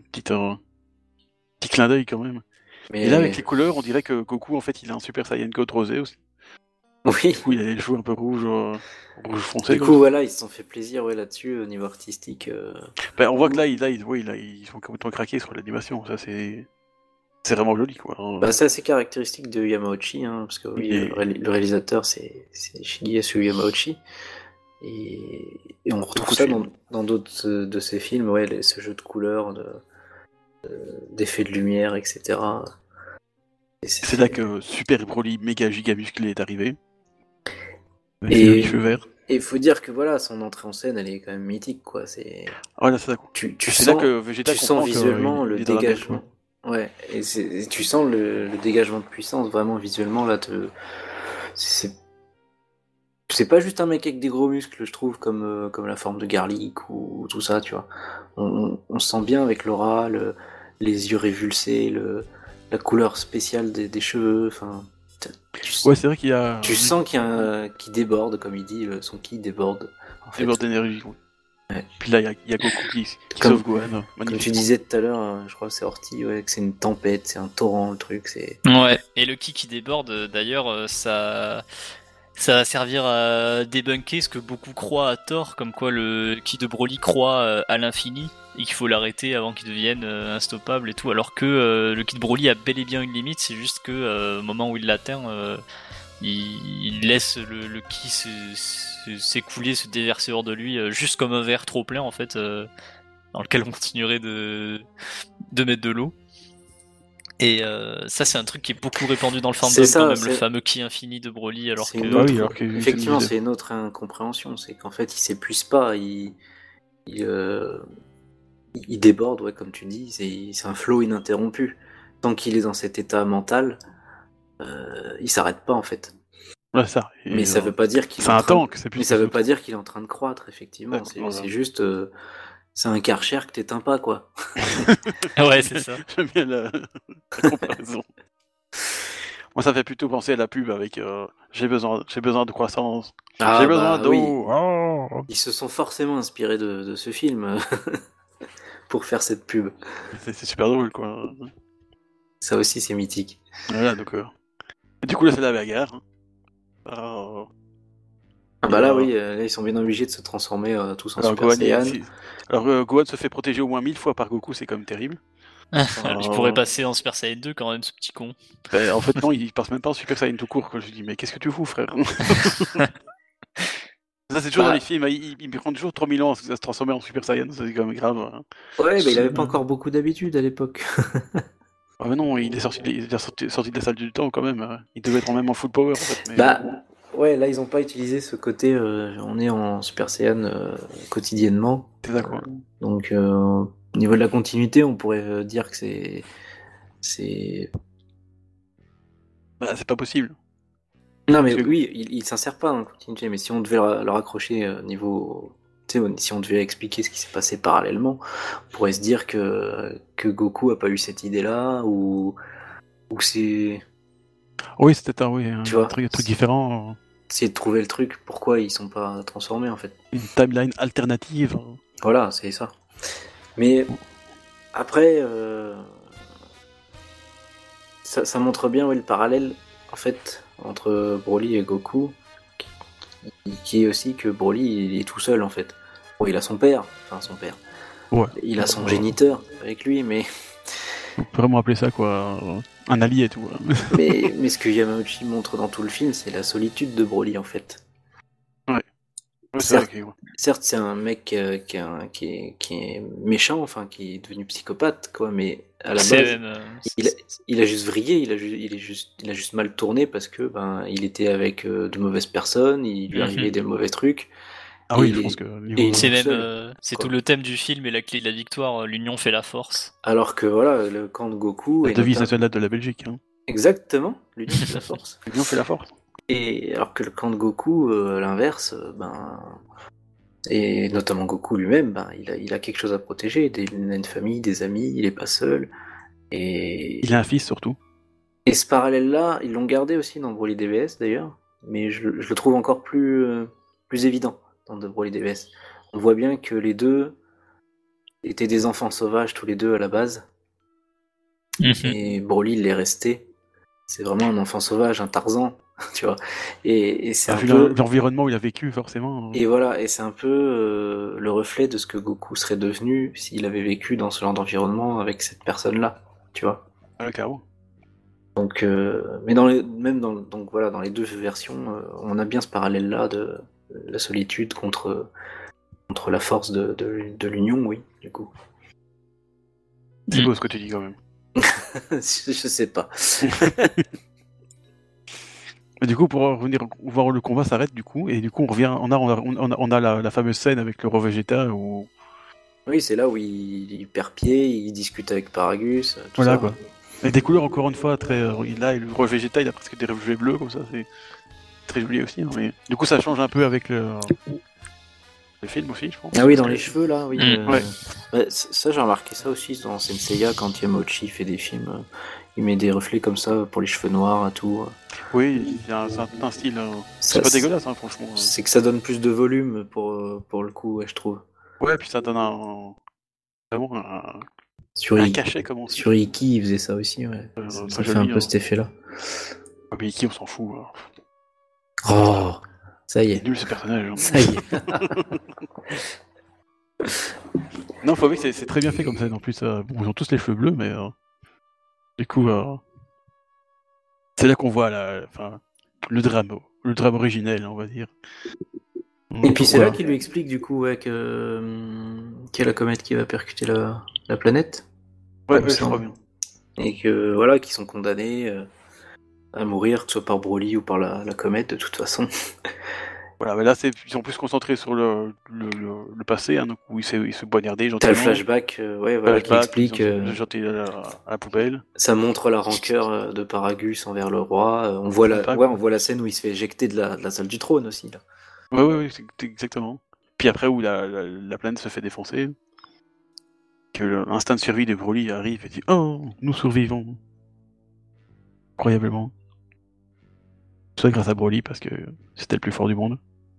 petit clin d'œil quand même. Et là, avec Mais les couleurs, on dirait que Goku, en fait, il a un Super Saiyan God rosé aussi. oui. Du coup, il a les cheveux un peu rouge foncé, Du comme coup, ça. voilà, ils se sont fait plaisir là-dessus au niveau artistique. Ben, on voit que là, ils sont complètement craqués sur l'animation. Ça, c'est vraiment joli, quoi. Bah, c'est assez caractéristique de Yamauchi, hein, parce que Oui, oui, le réalisateur c'est Shigeyasu Yamauchi. Et on retrouve beaucoup de ça films. dans d'autres de ses films, ouais, ce jeu de couleurs, d'effets de lumière, etc. C'est là que Super Broly méga giga musclé est arrivé. Avec ses jolis Et cheveux verts. il faut dire que voilà, son entrée en scène, elle est quand même mythique, quoi. Voilà, c'est ça, quoi. Tu Et c'est là sens, que Vegeta tu sens comprend visuellement qu'il le est dans la merde, quoi. dégagement. Ouais, et tu sens le dégagement de puissance vraiment visuellement là. C'est c'est pas juste un mec avec des gros muscles, je trouve, comme la forme de Garlic ou tout ça, tu vois. On se sent bien avec l'aura, les yeux révulsés, la couleur spéciale des cheveux. Enfin, tu, Ouais, c'est vrai qu'il y a tu sens qu'il déborde, comme il dit, son ki déborde, en des bords fait. d'énergie. Ouais. Ouais. Puis là, il y a Goku qui Comme, sauve Gohan. comme tu Magnifique. disais tout à l'heure, je crois que c'est Horty, ouais, que c'est une tempête, c'est un torrent, le truc, c'est... Ouais, et le ki qui déborde, d'ailleurs, ça va servir à débunker ce que beaucoup croient à tort, comme quoi le ki de Broly croit à l'infini et qu'il faut l'arrêter avant qu'il devienne instoppable et tout, alors que le ki de Broly a bel et bien une limite, c'est juste que au moment où il l'atteint, il laisse le ki s'écouler, se déverser hors de lui, juste comme un verre trop plein en fait, dans lequel on continuerait de mettre de l'eau. Et ça, c'est un truc qui est beaucoup répandu dans le C'est fandom, quand ça, même, le fameux ki infini de Broly, alors c'est que. une Bah autre... oui, alors que Effectivement, c'est c'est une autre incompréhension, c'est qu'en fait, il s'épuise pas, il, euh, il déborde, ouais, comme tu dis, c'est un flow ininterrompu. Tant qu'il est dans cet état mental, il s'arrête pas, en fait. ouais, ça. Mais Et, ça veut pas dire qu'il est c'est en un train de... tank, c'est Mais plus que ça ça. veut pas dire qu'il est en train de croître, effectivement. Voilà. C'est juste... c'est un Karcher que t'éteins pas, quoi. Ouais, c'est ça. J'aime bien la comparaison. Moi, ça fait plutôt penser à la pub avec j'ai besoin de croissance, j'ai Ah besoin bah oui, d'eau. Oh ils se sont forcément inspirés de ce film pour faire cette pub. c'est super drôle, quoi. Ça aussi, c'est mythique. Voilà, donc. Et du coup, là, c'est la bagarre. Hein. Ah Et, bah là, oui, là, ils sont bien obligés de se transformer tous en alors, Super Saiyan. Gohan se fait protéger au moins 1000 fois par Goku, c'est quand même terrible. Il pourrait passer en Super Saiyan 2 quand même, ce petit con. Ben, en fait, non, il passe même pas en Super Saiyan tout court. Quoi. Je dis, mais qu'est-ce que tu fous, frère? Ça, c'est toujours dans les Bah, films. Il prend toujours 3000 ans à se transformer en Super Saiyan. Ça, c'est quand même grave. Hein. ouais, bah, il avait pas encore beaucoup d'habitude à l'époque. Ah, mais non, il est sorti de la salle du temps quand même. Hein. Il devait être même en full power, en fait. Mais... Bah, ouais, là, ils ont pas utilisé ce côté, on est en Super Saiyan quotidiennement. c'est ça, quoi. Donc, au niveau de la continuité, on pourrait dire que c'est... Bah, c'est pas possible. Non, mais Parce que- oui, il s'insère pas dans la continuité, mais si on devait le raccrocher niveau... Tu sais, si on devait expliquer ce qui s'est passé parallèlement, on pourrait se dire que Goku a pas eu cette idée-là, ou c'est... Oui, c'était oui, Tu vois, un truc différent. essayer de trouver le truc, pourquoi ils sont pas transformés, en fait. Une timeline alternative. Voilà, c'est ça. Mais après, ça montre bien le parallèle en fait entre Broly et Goku, qui est aussi que Broly il est tout seul en fait. Bon, il a son père, enfin son père. Ouais. Il a son géniteur avec lui, mais On peut vraiment appeler ça, quoi. Un allié et tout. Hein. mais ce que Yamauchi montre dans tout le film, c'est la solitude de Broly en fait. Ouais, c'est vrai que, ouais. Certes, c'est un mec qui est méchant, enfin qui est devenu psychopathe, quoi, mais à la base, il a juste vrillé, il a juste mal tourné parce que ben il était avec de mauvaises personnes, il lui arrivait des mauvais trucs. Ah et oui, il je est- pense que et C'est tout même, seul, c'est quoi. tout le thème du film et la clé de la victoire, l'union fait la force. Alors que voilà, le camp de Goku la est devise notamment... nationale de la Belgique. Hein. Exactement, l'union fait la force. L'union fait la force. Et alors que le camp de Goku, à l'inverse, ben et notamment Goku lui-même, ben il a quelque chose à protéger, il a une famille, des amis, il est pas seul. Il a un fils surtout. Et ce parallèle-là, ils l'ont gardé aussi dans Broly DBS d'ailleurs, mais je le trouve encore plus évident dans The Broly DBS. On voit bien que les deux, étaient des enfants sauvages tous les deux à la base. Mhm. Et Broly, il est resté. C'est vraiment un enfant sauvage, un Tarzan, tu vois. Et c'est un Vu peu... l'environnement où il a vécu, forcément. Et voilà, et c'est un peu le reflet de ce que Goku serait devenu s'il avait vécu dans ce genre d'environnement avec cette personne-là, tu vois. Carrément. Donc, mais donc voilà, dans les deux versions, on a bien ce parallèle-là de la solitude contre la force de l'union, oui, du coup. C'est beau ce que tu dis quand même. Je sais pas. Mais du coup, pour revenir voir le combat s'arrête du coup, et du coup on revient, on a la fameuse scène avec le roi Vegeta où Oui, c'est là où il perd pied, il discute avec Paragus, tout voilà ça. quoi. Avec des couleurs encore une fois très, là le roi Vegeta il a presque des reflets bleus comme ça, c'est très joli aussi. Hein, mais du coup ça change un peu avec le film aussi, je pense. Ah oui, Parce dans que- les cheveux là, oui. Ouais. Ça, j'ai remarqué ça aussi dans Senseiya quand Yamauchi fait des films. Il met des reflets comme ça pour les cheveux noirs et tout. Oui, il y a un style. Ça, C'est pas dégueulasse, hein, franchement. C'est que ça donne plus de volume pour le coup, ouais, je trouve. Ouais, puis ça donne vraiment Sur, un I- cachet, comme on dit. sur Iki, il faisait ça aussi, ouais. Ça Très fait joli, un peu hein. cet effet-là. Ah, mais Iki, on s'en fout. Hein. Oh, ça y Il est est, nul ce personnage. Hein. ça y est. Non, faut avouer que c'est très bien fait comme ça. En plus, bon, ils ont tous les cheveux bleus, mais du coup, c'est là qu'on voit le drame originel, on va dire. Et puis c'est Voilà. là qu'il lui explique du coup ouais, qu'il y a la comète qui va percuter la planète. Ouais, il me je crois semble. bien. Et que voilà, qu'ils sont condamnés à mourir, que ce soit par Broly ou par la comète de toute façon. Voilà, mais là, ils sont plus concentrés sur le passé, hein, donc où il se poignardait T'as gentiment. le flashback, ouais, voilà, qui Flashback, explique. ils ont jeté à la poubelle. Ça montre la rancœur de Paragus envers le roi. On voit Sympa, on voit la scène où il se fait éjecter de la salle du trône aussi. Là. Ouais, c'est exactement. Puis après, où la planète se fait défoncer, que l'instinct de survie de Broly arrive et dit « Oh, nous survivons !» Incroyablement. Tout ça grâce à Broly, parce que c'était le plus fort du monde.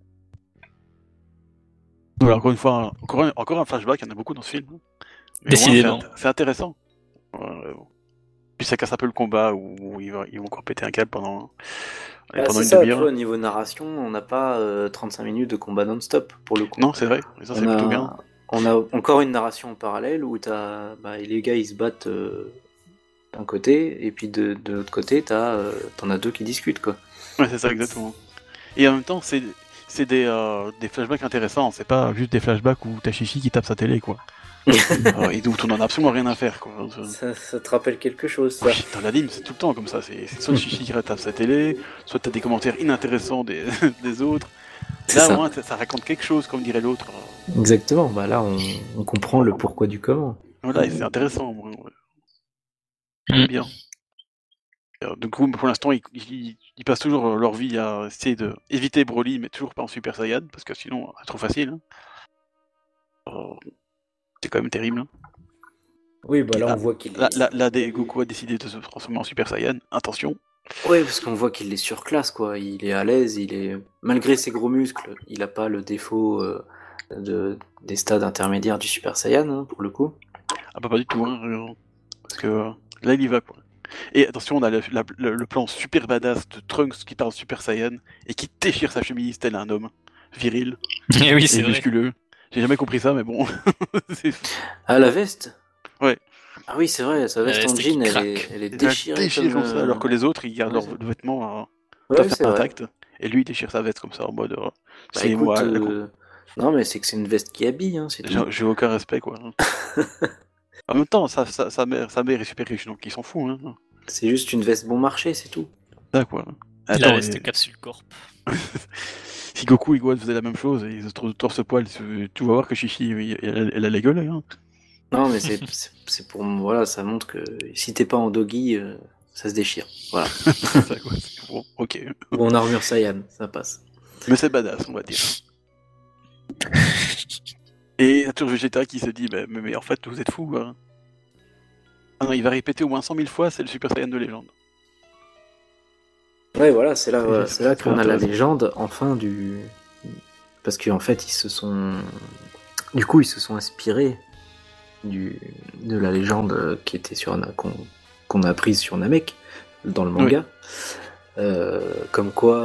Voilà, encore une fois, encore un flashback, il y en a beaucoup dans ce film. Mais au moins, Décidément. c'est intéressant. Bon. Puis ça casse un peu le combat où ils vont encore péter un câble pendant C'est une ça, tu demi-heure. vois, au niveau narration, on n'a pas 35 minutes de combat non-stop pour le coup. Non, c'est vrai, et ça c'est plutôt bien. On a encore une narration en parallèle où les gars ils se battent d'un côté, et puis de l'autre côté, t'en as deux qui discutent quoi. Ouais, c'est ça, exactement. Et en même temps, c'est des flashbacks intéressants, c'est pas juste des flashbacks où t'as Chichi qui tape sa télé, quoi. Et où on en a absolument rien à faire, quoi. Ça te rappelle quelque chose, ça. Oui, dans l'anime, c'est tout le temps comme ça. C'est soit Chichi qui tape sa télé, soit t'as des commentaires inintéressants des autres. Là, au moins, ça raconte quelque chose, comme dirait l'autre. Exactement, bah là, on comprend le pourquoi du comment. Voilà, et c'est intéressant. Ouais. Bien. Du coup, pour l'instant, ils passent toujours leur vie à essayer d'éviter Broly, mais toujours pas en Super Saiyan, parce que sinon, c'est trop facile. Hein. C'est quand même terrible. Hein. Oui, bah là, on voit qu'il est... Là, Goku a décidé de se transformer en Super Saiyan. Attention. Oui, parce qu'on voit qu'il est surclasse, quoi. Il est à l'aise, malgré ses gros muscles, il a pas le défaut des stades intermédiaires du Super Saiyan, hein, pour le coup. Ah bah pas du tout, hein, parce que là, il y va, quoi. Et attention, on a le plan super badass de Trunks qui parle Super Saiyan et qui déchire sa chemise tel un homme viril Et oui, et c'est vrai. musculeux. J'ai jamais compris ça, mais bon. Ah, la veste? Ouais. Ah oui, c'est vrai, sa veste en veste jean, qui elle est Il a déchirée. comme ça, alors que les autres, ils gardent ouais, leurs vêtements tout Ouais, à fait c'est vrai. intacts. Et lui, il déchire sa veste comme ça, en mode... Bah, c'est écoute, moi. non, mais c'est que c'est une veste qui habille, hein, c'est tout. J'ai aucun respect, quoi. En même temps, sa mère est super riche, donc il s'en fout. Hein. C'est juste une veste bon marché, c'est tout. Ça, quoi. La Attends, veste capsule corp. si Goku et Gohan faisaient la même chose, et ils se torse-poil, tu vas voir que Chichi, elle a les gueules, hein. Non, mais c'est pour... Voilà, ça montre que si t'es pas en doggy, ça se déchire. Voilà. C'est ça, quoi. Bon, ok. Ou en armure Saiyan, ça passe. Mais c'est badass, on va dire. Et la tour Vegeta qui se dit, mais en fait, vous êtes fous. Hein. Ah non, il va répéter au moins 100 000 fois, c'est le Super Saiyan de légende. Ouais, voilà, c'est là C'est qu'on a la intéressant. légende, enfin, parce qu'en fait, ils se sont inspirés de la légende qui était qu'on a prise sur Namek dans le manga. Comme quoi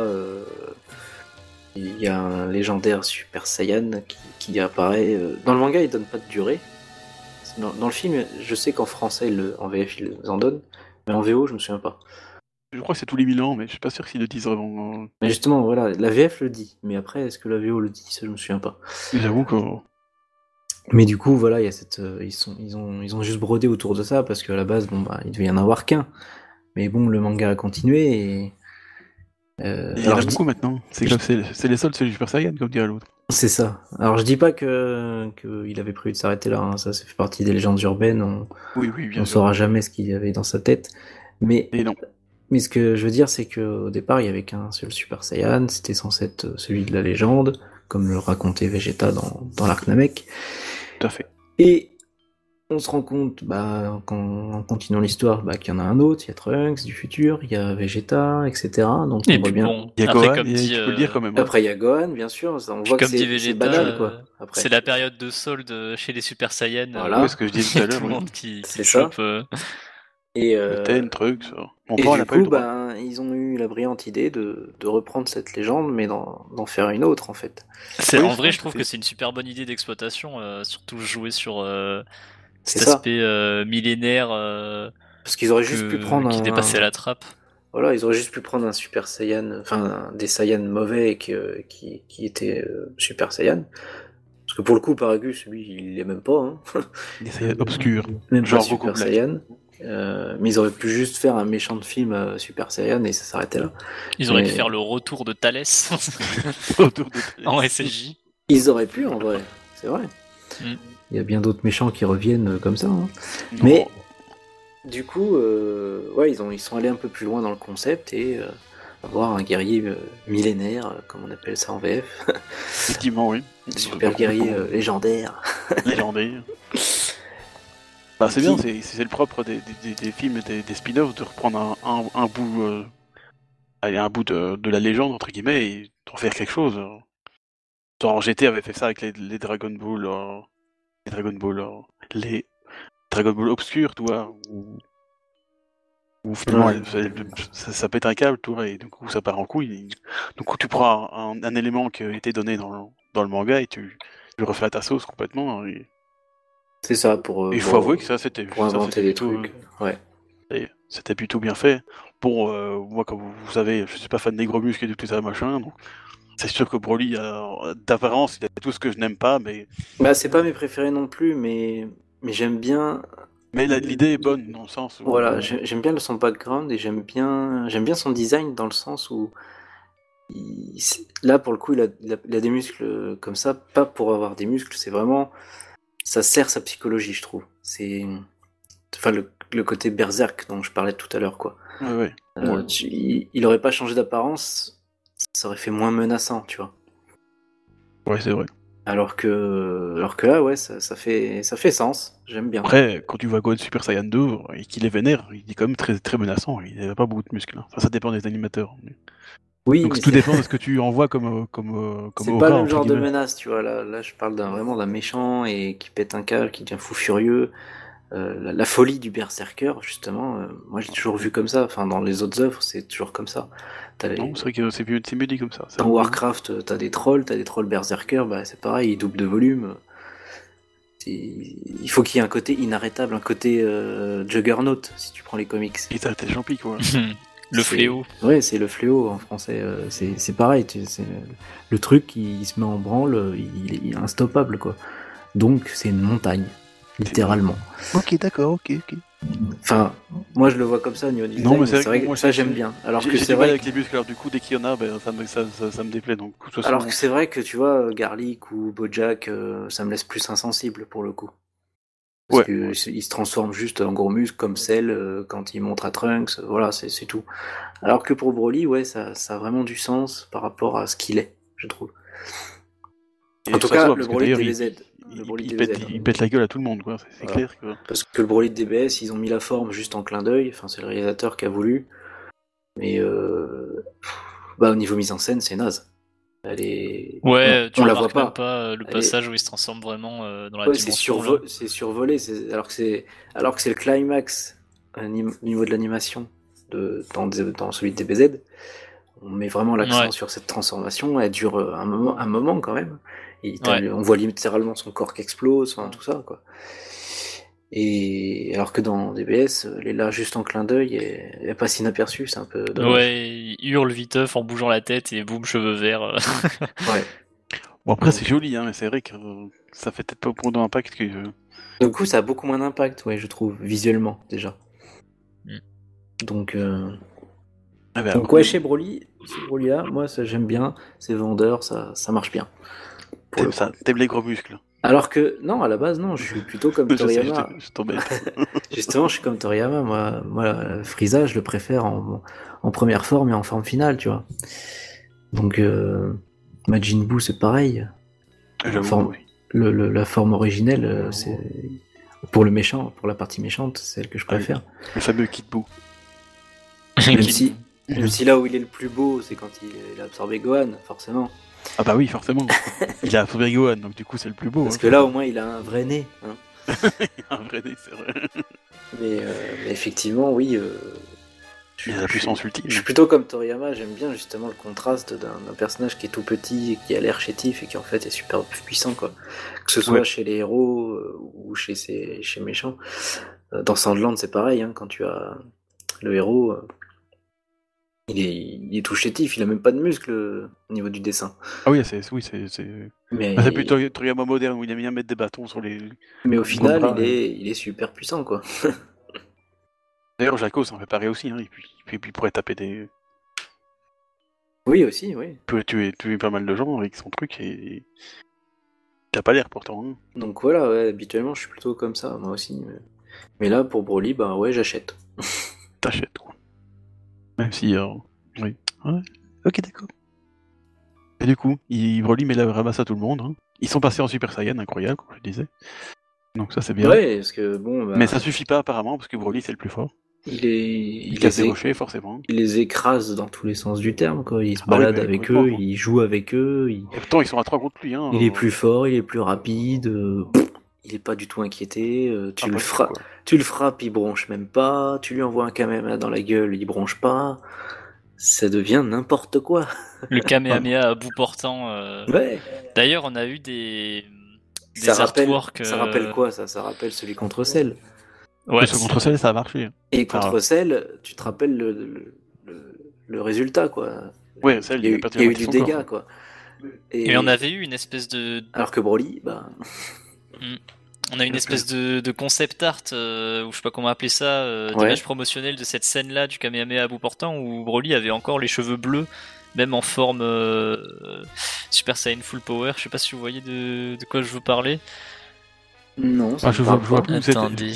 il y a un légendaire Super Saiyan qui apparaît. Dans le manga, il donne pas de durée. Dans le film, je sais qu'en français, en VF, ils en donnent, mais en VO, je me souviens pas. Je crois que c'est tous les 1000 ans, mais je suis pas sûr s'ils le disent vraiment. Mais justement, voilà, la VF le dit, mais après, est-ce que la VO le dit? Ça, je me souviens pas. J'avoue que. Mais du coup, voilà, il y a ils ont juste brodé autour de ça parce qu'à la base, il devait y en avoir qu'un. Mais bon, le manga a continué et. Il y en a beaucoup maintenant. C'est les seuls, c'est les Super Saiyan, comme dirait l'autre. C'est ça. Alors je dis pas qu'il avait prévu de s'arrêter là, hein. Ça fait partie des légendes urbaines. Oui, bien on sûr. saura jamais ce qu'il y avait dans sa tête. Mais Et non. Mais ce que je veux dire, c'est qu'au départ, il y avait qu'un seul Super Saiyan, c'était censé être celui de la légende, comme le racontait Vegeta dans l'arc Namek. Tout à fait. Et on se rend compte, en continuant l'histoire, qu'il y en a un autre, il y a Trunks du futur, il y a Vegeta, etc. Donc on voit bien. Il y a Gohan, tu peux le dire quand même. Après il y a Gohan, bien sûr, on voit que c'est banal, quoi. Après. C'est la période de solde chez les Super Saiyans. Voilà. Oui, ce que je disais tout à l'heure. Tout le monde qui c'est chope. Et le Ten, Trunks. Et du coup, ils ont eu la brillante idée de reprendre cette légende, mais d'en faire une autre, en fait. En vrai, je trouve que c'est une super bonne idée d'exploitation, surtout jouer sur cet aspect millénaire. Parce qu'ils auraient juste pu prendre qui dépassait la trappe. Voilà, ils auraient juste pu prendre un Super Saiyan, enfin des Saiyans mauvais qui étaient Super Saiyan. Parce que pour le coup, Paragus, lui, il l'est même pas. Hein. Des Saiyans obscurs. Même genre pas Super Saiyan. Mais ils auraient pu juste faire un méchant de film Super Saiyan et ça s'arrêtait là. Ils auraient pu faire le retour de Thalès en SSJ. Ils auraient pu en vrai, c'est vrai. Il y a bien d'autres méchants qui reviennent comme ça. Hein. Mais du coup, ils sont allés un peu plus loin dans le concept et avoir un guerrier millénaire, comme on appelle ça en VF. Effectivement, oui. Super guerrier légendaire. Légendaire. C'est bien, c'est le propre des films et des spin-offs de reprendre un bout, un bout de la légende entre guillemets et d'en faire quelque chose. Genre GT avait fait ça avec les Dragon Ball, les Dragon Ball obscurs, tu vois, où finalement ça pète un câble, tu vois, et du coup ça part en couille. Du coup tu prends un élément qui a été donné dans le manga et tu refais à ta sauce complètement. C'est ça pour. Il faut avouer que ça c'était pour inventer des trucs. Ouais. Et c'était plutôt bien fait. Bon, moi comme vous savez, je suis pas fan des gros muscles et de tout ça machin, donc c'est sûr que Broly d'apparence il a tout ce que je n'aime pas, mais. C'est pas mes préférés non plus, mais j'aime bien. Mais l'idée est bonne dans le sens où. Voilà, j'aime bien son background et j'aime bien son design dans le sens où. Là pour le coup il a des muscles comme ça, pas pour avoir des muscles, c'est vraiment. Ça sert sa psychologie, je trouve. C'est. Enfin, le côté berserk dont je parlais tout à l'heure, quoi. Ouais. Il aurait pas changé d'apparence, ça aurait fait moins menaçant, tu vois. Ouais, c'est vrai. Alors que là, ouais, ça fait sens. J'aime bien. Après, quand tu vois Gohan Super Saiyan 2 et qu'il est vénère, il est quand même très, très menaçant. Il n'a pas beaucoup de muscles. Enfin, ça dépend des animateurs. Oui, donc tout dépend de ce que tu envoies comme c'est pas le même genre de menace, tu vois. Là, je parle vraiment d'un méchant et qui pète un câble, qui devient fou furieux. La folie du berserker, justement, moi j'ai toujours vu comme ça. Enfin, dans les autres œuvres, c'est toujours comme ça. Non, c'est vrai que c'est mieux dit comme ça. Dans Warcraft, t'as des trolls berserker, c'est pareil, ils doublent de volume. Il faut qu'il y ait un côté inarrêtable, un côté Juggernaut, si tu prends les comics. Et t'as tes champi, quoi. Le fléau. Ouais, c'est le fléau en français. C'est pareil. Le truc, il se met en branle, il est instoppable, quoi. Donc, c'est une montagne, littéralement. Ok, d'accord, ok. Enfin, moi je le vois comme ça au niveau du design. Non, mais c'est vrai que moi ça j'aime bien. Alors que c'est vrai avec les muscles, alors du coup dès qu'il y en a, ça me déplaît. Donc, alors que c'est vrai que tu vois, Garlic ou Bojack, ça me laisse plus insensible pour le coup. Parce que il se transforme juste en gros muscle comme Cell quand il montre à Trunks, voilà, c'est tout. Alors que pour Broly, ouais, ça a vraiment du sens par rapport à ce qu'il est, je trouve. En tout cas, le Broly de DBZ. Il pète la gueule à tout le monde, quoi. C'est clair que. Parce que le Broly de DBS, ils ont mis la forme juste en clin d'œil. Enfin, c'est le réalisateur qui a voulu. Mais au niveau mise en scène, c'est naze. Elle est... Ouais, tu on la voit remarques même pas. pas le Elle passage où il se transforme vraiment dans la Ouais, c'est dimension. Là. c'est survolé, alors que c'est le climax au niveau de l'animation dans celui de DBZ. On met vraiment l'accent Ouais, sur cette transformation. Elle dure un moment quand même. ouais. On voit littéralement son corps qui explose, enfin tout ça quoi. Et alors que dans DBS, elle est là juste en clin d'œil et elle passe inaperçue, c'est un peu dommage. Ouais, il hurle viteuf en bougeant la tête et boum, cheveux verts. Ouais. Bon, après, c'est joli, hein, mais c'est vrai que ça fait peut-être pas autant d'impact que. Du coup, ça a beaucoup moins d'impact, ouais, je trouve, visuellement déjà. Mm. Donc, Ah bah, Donc ouais, chez Broly, là, moi ça j'aime bien, c'est vendeur, ça marche bien. Pour le coup. t'aimes les gros muscles. Alors que, non, à la base, non, je suis plutôt comme Je sais, Toriyama. je t'embête. Justement, je suis comme Toriyama, moi Frieza, je le préfère en première forme et en forme finale, tu vois. Donc, Majin Buu, c'est pareil. J'avoue, oui. La forme originelle, c'est... Pour le méchant, pour la partie méchante, c'est celle que je préfère. Le fameux Kid Buu. Même si là où il est le plus beau, c'est quand il a absorbé Gohan, forcément. Ah bah oui, forcément. Il a absorbé Gohan, donc du coup c'est le plus beau. Parce que là, au moins, il a un vrai nez. Hein. Il a un vrai nez, c'est vrai. Mais effectivement, oui. Il a la puissance ultime. Je suis plutôt comme Toriyama, j'aime bien justement le contraste d'un personnage qui est tout petit et qui a l'air chétif et qui en fait est super puissant, quoi. Que ce soit chez les héros ou chez méchants. Dans Sandland, c'est pareil, hein, quand tu as le héros, il est tout chétif, il a même pas de muscles au niveau du dessin. Ah oui, c'est. Mais... c'est plutôt Toriyama moderne où il aime bien mettre des bâtons sur les. Mais au final, il est super puissant, quoi. D'ailleurs, Jaco, ça en fait pareil aussi, hein. Et puis il pourrait taper des. Oui, aussi, oui. Il peut tuer pas mal de gens avec son truc et. Il a pas l'air pourtant. Hein. Donc voilà, ouais, habituellement, je suis plutôt comme ça, moi aussi. Mais là, pour Broly, bah ouais, j'achète. T'achètes, quoi. Même si. Oui. Ouais. Ok, d'accord. Et du coup, Broly met la ramasse à tout le monde. Hein. Ils sont passés en Super Saiyan, incroyable, comme je disais. Donc ça, c'est bien. Ouais, parce que bon. Bah, mais ça suffit pas, apparemment, parce que Broly, c'est le plus fort. Il casse les rochers, forcément. Il les écrase dans tous les sens du terme, quoi. Il se balade avec eux, quoi. il joue avec eux. Et pourtant, ils sont à 3 contre lui. Hein, il est plus fort, il est plus rapide. Il est pas du tout inquiété. Tu le frappes, il bronche même pas. Tu lui envoies un Kamehameha dans la gueule, il bronche pas. Ça devient n'importe quoi. Le Kamehameha à bout portant. Ouais. D'ailleurs, on a eu des artworks. Ça rappelle quoi, ça? Ça rappelle celui contre Cell. Ouais, ce contre Cell, ça a marché. Et contre Cell, tu te rappelles le résultat, quoi. Ouais, Cell, il y a eu du dégât, quoi. Et on avait eu une espèce de... Alors que Broly, bah... On a une espèce de concept art, ou je sais pas comment appeler ça, d'image promotionnelle de cette scène-là du Kamehameha à bout portant, où Broly avait encore les cheveux bleus, même en forme Super Saiyan Full Power. Je sais pas si vous voyez de quoi je veux parler. Non, je vois plus où c'était. Attendez.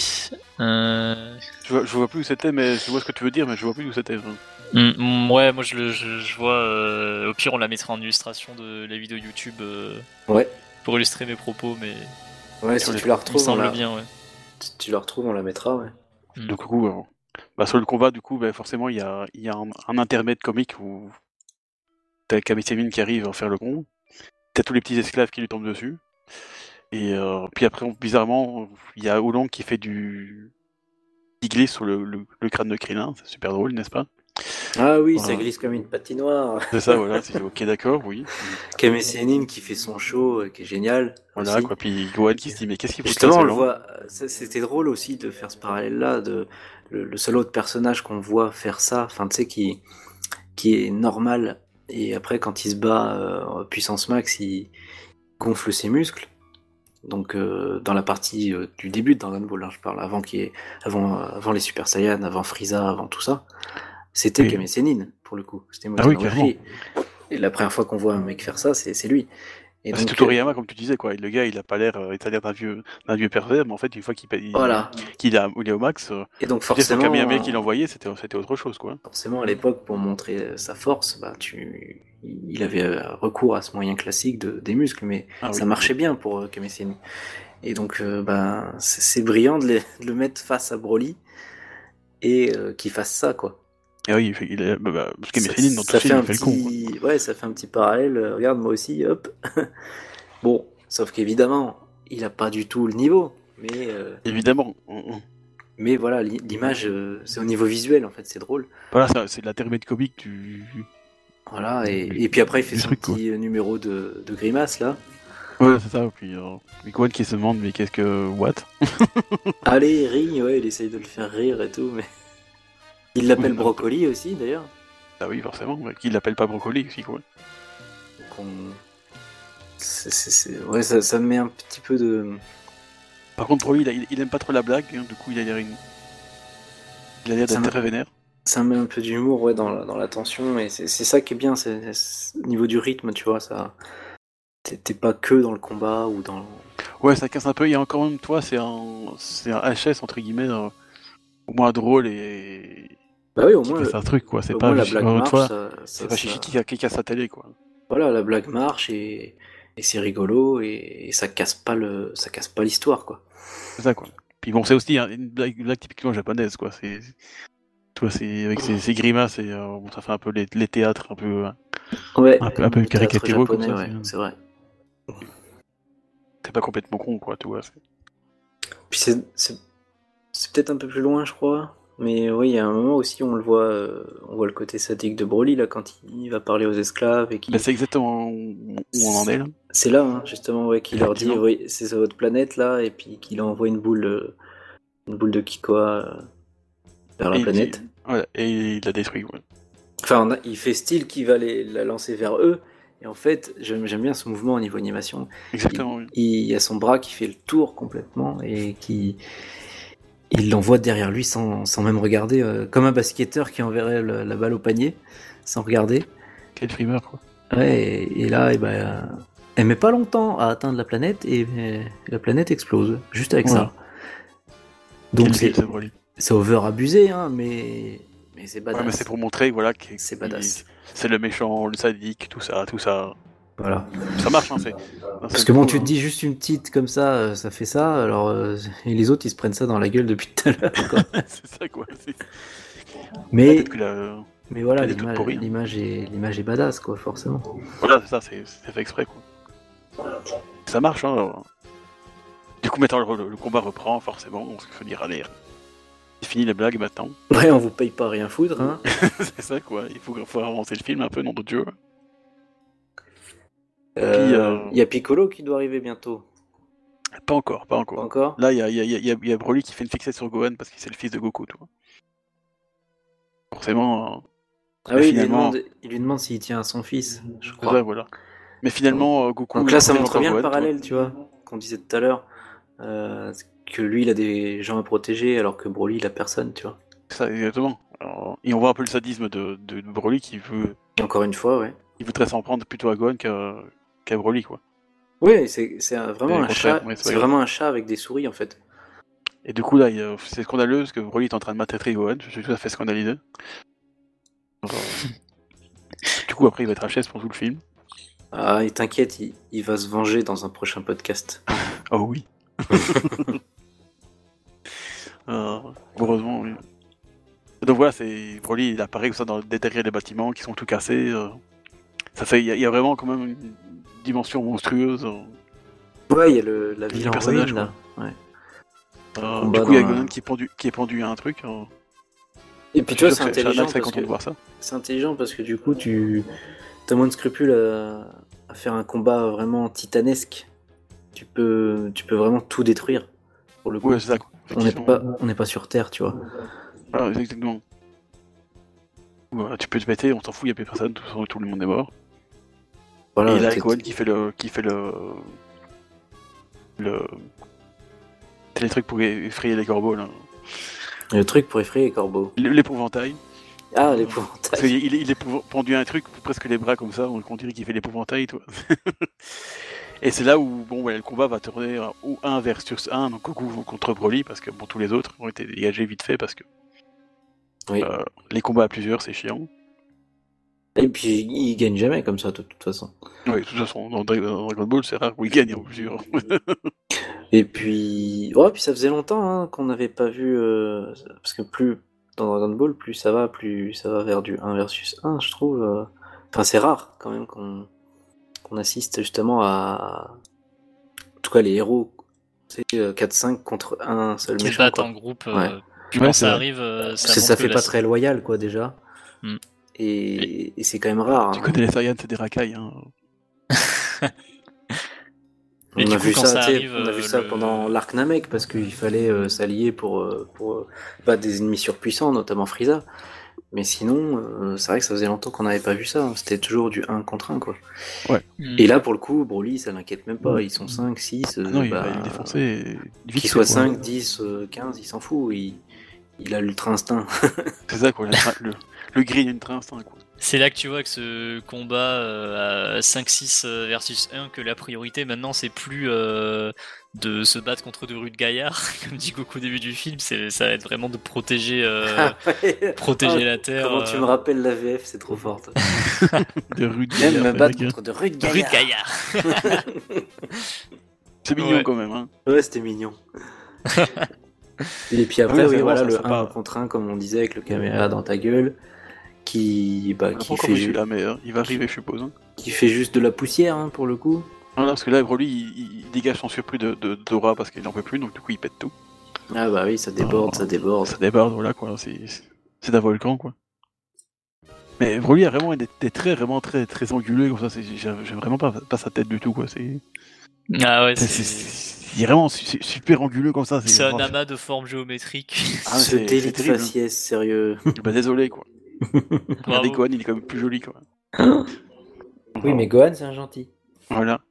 Je vois plus où c'était, mais je vois ce que tu veux dire, mais je vois plus où c'était. Ouais, moi je vois. Au pire, on la mettra en illustration de la vidéo YouTube. Pour illustrer mes propos, mais. Ouais, si tu la retrouves, bien, ouais. Si tu la retrouves, on la mettra, ouais. Du coup, sur le combat, du coup, forcément, il y a un intermède comique où t'as Kame Sennin qui arrive à faire le con. T'as tous les petits esclaves qui lui tombent dessus. Et puis après, bizarrement, il y a Oolong qui fait qui glisse sur le crâne de Krillin. C'est super drôle, n'est-ce pas? Ah oui, ça glisse comme une patinoire. C'est ça, voilà. Ok, d'accord, oui. Kame Sennin qui fait son show, qui est génial. Voilà, aussi. quoi. Puis Gohan qui se dit, mais qu'est-ce qu'il faut Justement, on le voit. C'était drôle aussi de faire ce parallèle-là, le seul autre personnage qu'on voit faire ça, enfin, tu sais, qui est normal. Et après, quand il se bat puissance max, il gonfle ses muscles. Donc dans la partie du début de Dragon Ball, hein, je parle avant les Super Saiyan, avant Frieza, avant tout ça, c'était Kame Sennin pour le coup. C'était Motorola. Et la première fois qu'on voit un mec faire ça, c'est lui. Et c'est Toriyama, comme tu disais, quoi. Le gars, il a pas l'air, d'un vieux pervers, mais en fait, une fois qu'il est au max, et donc forcément, son Kamehameha qu'il envoyait, c'était autre chose, quoi. Forcément, à l'époque, pour montrer sa force, il avait recours à ce moyen classique des muscles, mais ça marchait bien pour Kame Sennin. Et donc, c'est brillant de le mettre face à Broly et qu'il fasse ça, quoi. Et oui, parce que Michelin, dans tout le film, il fait le con. Quoi. Ouais, ça fait un petit parallèle. Regarde, moi aussi, hop. Bon, sauf qu'évidemment, il a pas du tout le niveau. Évidemment. Mais voilà, l'image, c'est au niveau visuel, en fait, c'est drôle. Voilà, c'est de la termite comique du... Voilà, et puis après, il fait son petit numéro de grimace, là. Ouais, c'est ça, puis Gohan qui se demande, mais qu'est-ce que... What? Allez, ris, ouais, il essaye de le faire rire et tout, mais... Il l'appelle Brocoli aussi, d'ailleurs. Ah oui, forcément, mais qui l'appelle pas Brocoli aussi, quoi. Ouais, ça me met un petit peu de... Par contre, pour lui, il aime pas trop la blague, hein, du coup, il a l'air d'être très vénère. Ça met un peu d'humour, ouais, dans la tension, et c'est ça qui est bien, c'est au niveau du rythme, tu vois, ça... T'es pas que dans le combat ou dans... Ouais, ça casse un peu, il y a encore même, toi, c'est un HS, entre guillemets, au moins drôle et... Bah oui, au moins... C'est un truc, quoi, c'est pas... la blague marche, c'est pas Chichi qui casse sa télé, quoi. Voilà, la blague marche, et c'est rigolo, et ça casse pas l'histoire, quoi. C'est ça, quoi. Puis bon, c'est aussi une blague typiquement japonaise, quoi, c'est... Toi, c'est avec ses grimaces et ça fait un peu les théâtres un peu un peu caricaturaux comme ça. Ouais, c'est vrai. C'est pas complètement con, quoi, tu vois. Puis c'est peut-être un peu plus loin, je crois. Mais oui, il y a un moment aussi où on voit le côté sadique de Broly là quand il va parler aux esclaves et qui. Bah, c'est exactement où on en est là. C'est là, hein, justement, ouais, qu'il leur dit, oui, c'est sur votre planète là, et puis qu'il envoie une boule de Kikoa vers la planète. Voilà, et il la détruit, ouais. Enfin, il fait style qu'il va la lancer vers eux, et en fait, j'aime bien ce mouvement au niveau animation. Exactement, oui. Il y a son bras qui fait le tour complètement, et il l'envoie derrière lui sans même regarder, comme un basketteur qui enverrait la balle au panier, sans regarder. Quel frimeur, quoi. Ouais, et là, elle met pas longtemps à atteindre la planète, et la planète explose, juste avec ça. Donc c'est over abusé, hein, mais c'est badass. Ouais, mais c'est pour montrer, voilà, que c'est badass. C'est le méchant, le sadique, tout ça. Voilà. Ça marche, hein, parce que bon, tu te dis juste une petite comme ça, ça fait ça, alors et les autres ils se prennent ça dans la gueule depuis tout à l'heure. C'est ça, quoi. Mais voilà, l'image est badass, quoi, forcément. Voilà, c'est ça, c'est fait exprès, quoi. Ça marche, hein. Du coup, maintenant le combat reprend, forcément. On se fait dire, allez, c'est fini la blague maintenant. Ouais, on vous paye pas rien foutre, hein. C'est ça, quoi. Il faut avancer le film un peu, nom de Dieu. Il y a Piccolo qui doit arriver bientôt. Pas encore. Là, il y a Broly qui fait une fixette sur Gohan parce que c'est le fils de Goku, tu vois. Forcément. Ah oui, il lui demande s'il tient à son fils, je crois. Ouais, voilà. Mais finalement, Goku... Donc là, ça montre bien le parallèle, tu vois, qu'on disait tout à l'heure. Que lui, il a des gens à protéger, alors que Broly, il a personne, tu vois. Ça, exactement. Alors, et on voit un peu le sadisme de Broly qui veut... Encore une fois, ouais. Il voudrait s'en prendre plutôt à Gohan qu'à Broly, quoi. Oui, c'est vraiment un chat. C'est vraiment un chat avec des souris, en fait. Et du coup, là, c'est scandaleux, parce que Broly est en train de maltraiter Gohan. Je suis tout à fait scandalisé. Du coup, après, il va être HS pour tout le film. Ah, et t'inquiète, il va se venger dans un prochain podcast. Oh oui. Heureusement, oui. Donc voilà, Broly, il apparaît comme ça derrière les bâtiments qui sont tout cassés. Il y a vraiment quand même une dimension monstrueuse. Ouais, il y a la ville en ruine, là. Ouais. Du coup, il y a Gohan qui est pendu à un truc. Et puis tu vois, c'est intelligent. Content de voir ça. C'est intelligent parce que du coup, t'as moins de scrupules à faire un combat vraiment titanesque. Tu peux vraiment tout détruire. Pour le coup. Ouais, c'est ça. On n'est pas sur Terre, tu vois. Ah, exactement. Voilà, tu peux te mettre, on s'en fout, il n'y a plus personne, tout le monde est mort. Voilà, et là, Gohan qui fait le... C'est les trucs pour effrayer les corbeaux, là. Le truc pour effrayer les corbeaux. L'épouvantail. Ah, l'épouvantail. Parce qu'il est pendu à un truc, presque les bras comme ça, on dirait qu'il fait l'épouvantail, toi. Et c'est là où le combat va tourner ou 1 versus 1, donc Goku contre Broly, parce que tous les autres ont été dégagés vite fait, parce que oui. Les combats à plusieurs, c'est chiant. Et puis, il gagne jamais comme ça, de toute façon. Oui, de toute façon, dans Dragon Ball, c'est rare où il gagne à plusieurs. Et puis... puis ça faisait longtemps qu'on n'avait pas vu... parce que plus dans Dragon Ball, plus ça va vers du 1 versus 1, je trouve. Enfin, c'est rare quand même qu'on assiste justement à. En tout cas, les héros, c'est 4-5 contre un seul Qui se méchant. battent Quoi. en groupe. Ouais. Puis Ouais, quand c'est ça vrai. arrive, Parce que ça fait pas très loyal, quoi, déjà. Mm. Et c'est quand même rare. Tu hein. connais les Saiyans, c'est des racailles. Hein. Et On du a coup, vu quand ça, ça tu sais, arrive, on a vu ça le- pendant l'arc Namek parce qu'il fallait s'allier pour battre des ennemis surpuissants, notamment Frieza. Mais sinon, c'est vrai que ça faisait longtemps qu'on n'avait pas vu ça. C'était toujours du 1 contre 1, quoi. Mm. Et là, pour le coup, Broly, ça l'inquiète même pas. Ils sont 5, 6. Ah non, il va les défoncer. Vite Qu'il fait, soit quoi. 5, 10, 15, il s'en fout. Il a l'ultra instinct. C'est ça, quoi. Le green ultra instinct, quoi. C'est là que tu vois que ce combat à 5-6 versus 1, que la priorité maintenant c'est plus de se battre contre de rudes gaillards, comme dit Goku au début du film, ça va être vraiment de protéger, protéger la Terre. Comment tu me rappelles la VF, c'est trop fort. toi. De rudes J'aime gaillards, me battre mec, hein. contre de rudes de rudes gaillards. gaillards. C'est mignon Ouais. quand même. Hein. Ouais, c'était mignon. Et puis après, Oui, oui, c'est voilà, bon, ça, le ça 1 part. contre 1, comme on disait, avec le caméra dans ta gueule, qui On a pas fait, encore vu celui-là, mais il va arriver, je suppose. Hein. qui fait juste de la poussière, hein, pour le coup. Non, parce que là, Broly, il dégage son surplus d'aura parce qu'il n'en peut plus, donc du coup, il pète tout. Ah bah oui, ça déborde, Oh. ça déborde. Ça déborde, voilà, quoi. C'est d'un volcan, quoi. Mais Broly a vraiment des traits vraiment très, très anguleux, comme ça. J'aime vraiment pas sa tête du tout, quoi. Ah ouais, Il est vraiment super anguleux, comme ça. c'est un amas de formes géométriques. Ah, mais Ce délit de terrible, hein. faciès, sérieux. Bah, désolé, quoi. Bravo. Regardez Gohan, il est quand même plus joli, quoi. Oui, mais Gohan, c'est un gentil. Voilà.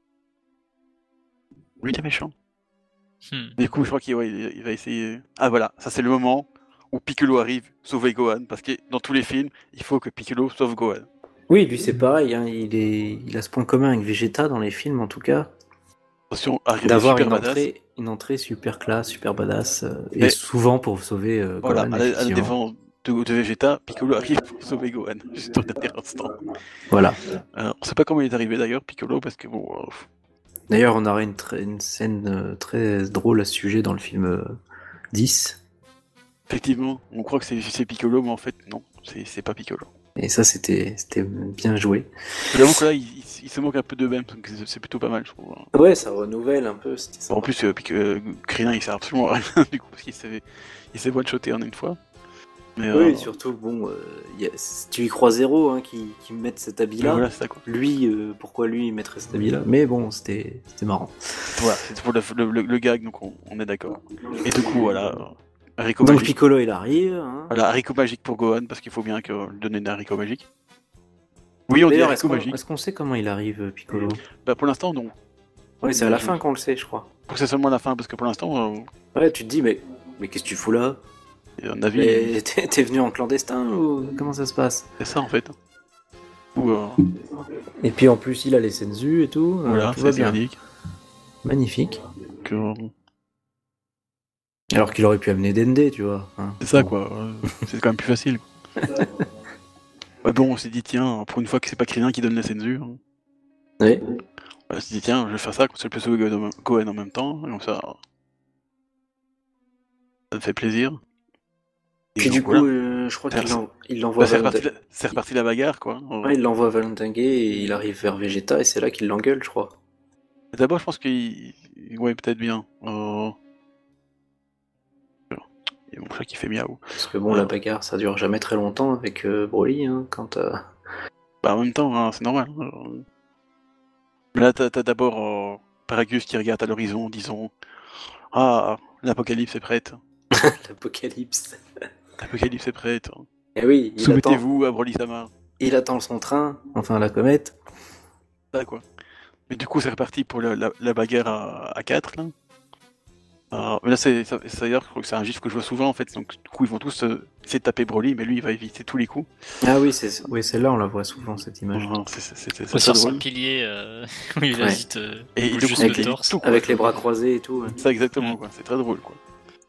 Lui, il est méchant. Du coup, je crois qu'il va essayer. Ah, voilà, ça, c'est le moment où Piccolo arrive sauver Gohan, parce que dans tous les films, il faut que Piccolo sauve Gohan. Oui, lui, c'est pareil, hein, il a ce point commun avec Vegeta dans les films, en tout cas. Attention, arrive D'avoir super badass. une entrée super classe, super badass, et Mais- souvent pour sauver Voilà, Gohan, à la effectivement. défense de Vegeta, Piccolo arrive pour sauver Gohan, juste au dernier instant. Voilà. On sait pas comment il est arrivé d'ailleurs, Piccolo, parce que bon. D'ailleurs, on aurait une scène très drôle à ce sujet dans le film 10. Effectivement, on croit que c'est Piccolo, mais en fait, non, c'est pas Piccolo. Et ça, c'était bien joué. J'avoue que là, il se moque un peu d'eux-mêmes, donc c'est plutôt pas mal, je trouve. Ouais, ça renouvelle un peu. C'était Bon, en plus, Krillin, il sert absolument à rien, du coup, parce qu'il s'est one-shoté en une fois. Mais, Oui, surtout, bon, tu y crois zéro hein, qui mette cet habit-là. voilà, c'est ça, quoi. Lui, pourquoi lui il mettrait cet habit-là? Mais bon, c'était marrant. Voilà, c'est pour le gag, donc on est d'accord. Et du coup, voilà, haricot Donc magique. Piccolo, il arrive. Hein. Voilà, haricot magique pour Gohan, parce qu'il faut bien lui donner des haricots magiques. Oui, on dit D'ailleurs, haricot magique. est-ce qu'on sait comment il arrive, Piccolo? Bah, pour l'instant, non. Oui, c'est à la fin qu'on le sait, je crois. Faut que c'est seulement la fin, parce que pour l'instant, Ouais, tu te dis, mais qu'est-ce que tu fous là? à mon avis, Mais t'es venu en clandestin ou comment ça se passe? c'est ça, en fait. Ou, Et puis en plus, il a les senzu et tout. voilà, tout va c'est bien. véridique. Magnifique. Que, Alors qu'il aurait pu amener Dende, tu vois. Hein. c'est ça, Bon. quoi. C'est quand même plus facile. Ouais, bon, on s'est dit, tiens, pour une fois que c'est pas Krillin qui donne la senzu, hein. Ouais. On s'est dit, tiens, je vais faire ça, comme ça je peux sauver Gohan en même temps, et comme ça me fait plaisir. Et Puis donc, du coup, voilà. je crois C'est- qu'il l'envoie Bah, Valentine. c'est reparti la bagarre, quoi. Ouais, il l'envoie à Valentine et il arrive vers Vegeta et c'est là qu'il l'engueule, je crois. D'abord, je pense qu'il. Ouais, peut-être bien. Il y a mon chat qui fait miaou. Parce que bon, la bagarre, ça dure jamais très longtemps avec Broly, hein, quand Bah, en même temps, hein, c'est normal. Mais là, t'as d'abord Paragus qui regarde à l'horizon, disons. Ah, l'apocalypse est prête. l'apocalypse. L'apocalypse est prête. Et oui, Soumettez-vous à Broly-sama. il attend son train, enfin la comète. Ça, quoi. Mais du coup, c'est reparti pour la bagarre à 4, là. Mais là, d'ailleurs, je crois que c'est un gif que je vois souvent, en fait. Donc, du coup, ils vont tous essayer de taper Broly, mais lui, il va éviter tous les coups. Ah oui, celle-là, on la voit souvent, cette image. C'est Sur ça son drôle. pilier, où il Ouais. hésite Et bouge du juste coup, le il torse. tout, quoi. Avec les bras croisés et tout. Ouais. Ça, exactement, quoi. C'est très drôle, quoi.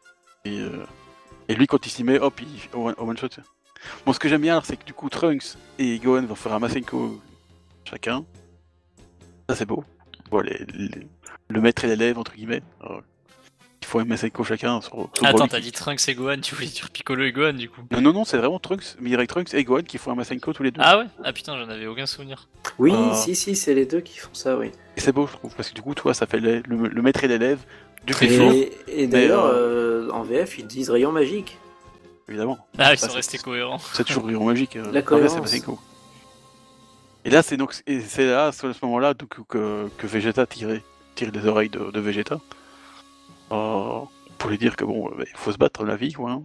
Et lui, quand il s'y met, hop, au one shot. Bon, ce que j'aime bien, alors, c'est que du coup, Trunks et Gohan vont faire un Masenko chacun. Ça, c'est beau. Bon, le maître et l'élève, entre guillemets. font un Masenko chacun sur Attends, Broly. t'as dit Trunks et Gohan, tu voulais dire Piccolo et Gohan du coup. Non, c'est vraiment Trunks, Mirai Trunks et Gohan qui font un Masenko tous les deux. Ah ouais? Ah putain, j'en avais aucun souvenir. Oui, Ah. si, c'est les deux qui font ça, oui. Et c'est beau, je trouve, parce que du coup, toi, ça fait le maître et l'élève du plus fort, Et d'ailleurs, en VF, ils disent rayon magique. évidemment. Ah, ils sont c'est- restés cohérents. C'est toujours rayon magique. La En vrai, cohérence. c'est Masenko. Et là, c'est là, à ce moment-là, donc, que Vegeta tire les oreilles de Vegeta. Pour lui dire que bon, il faut se battre la vie, quoi.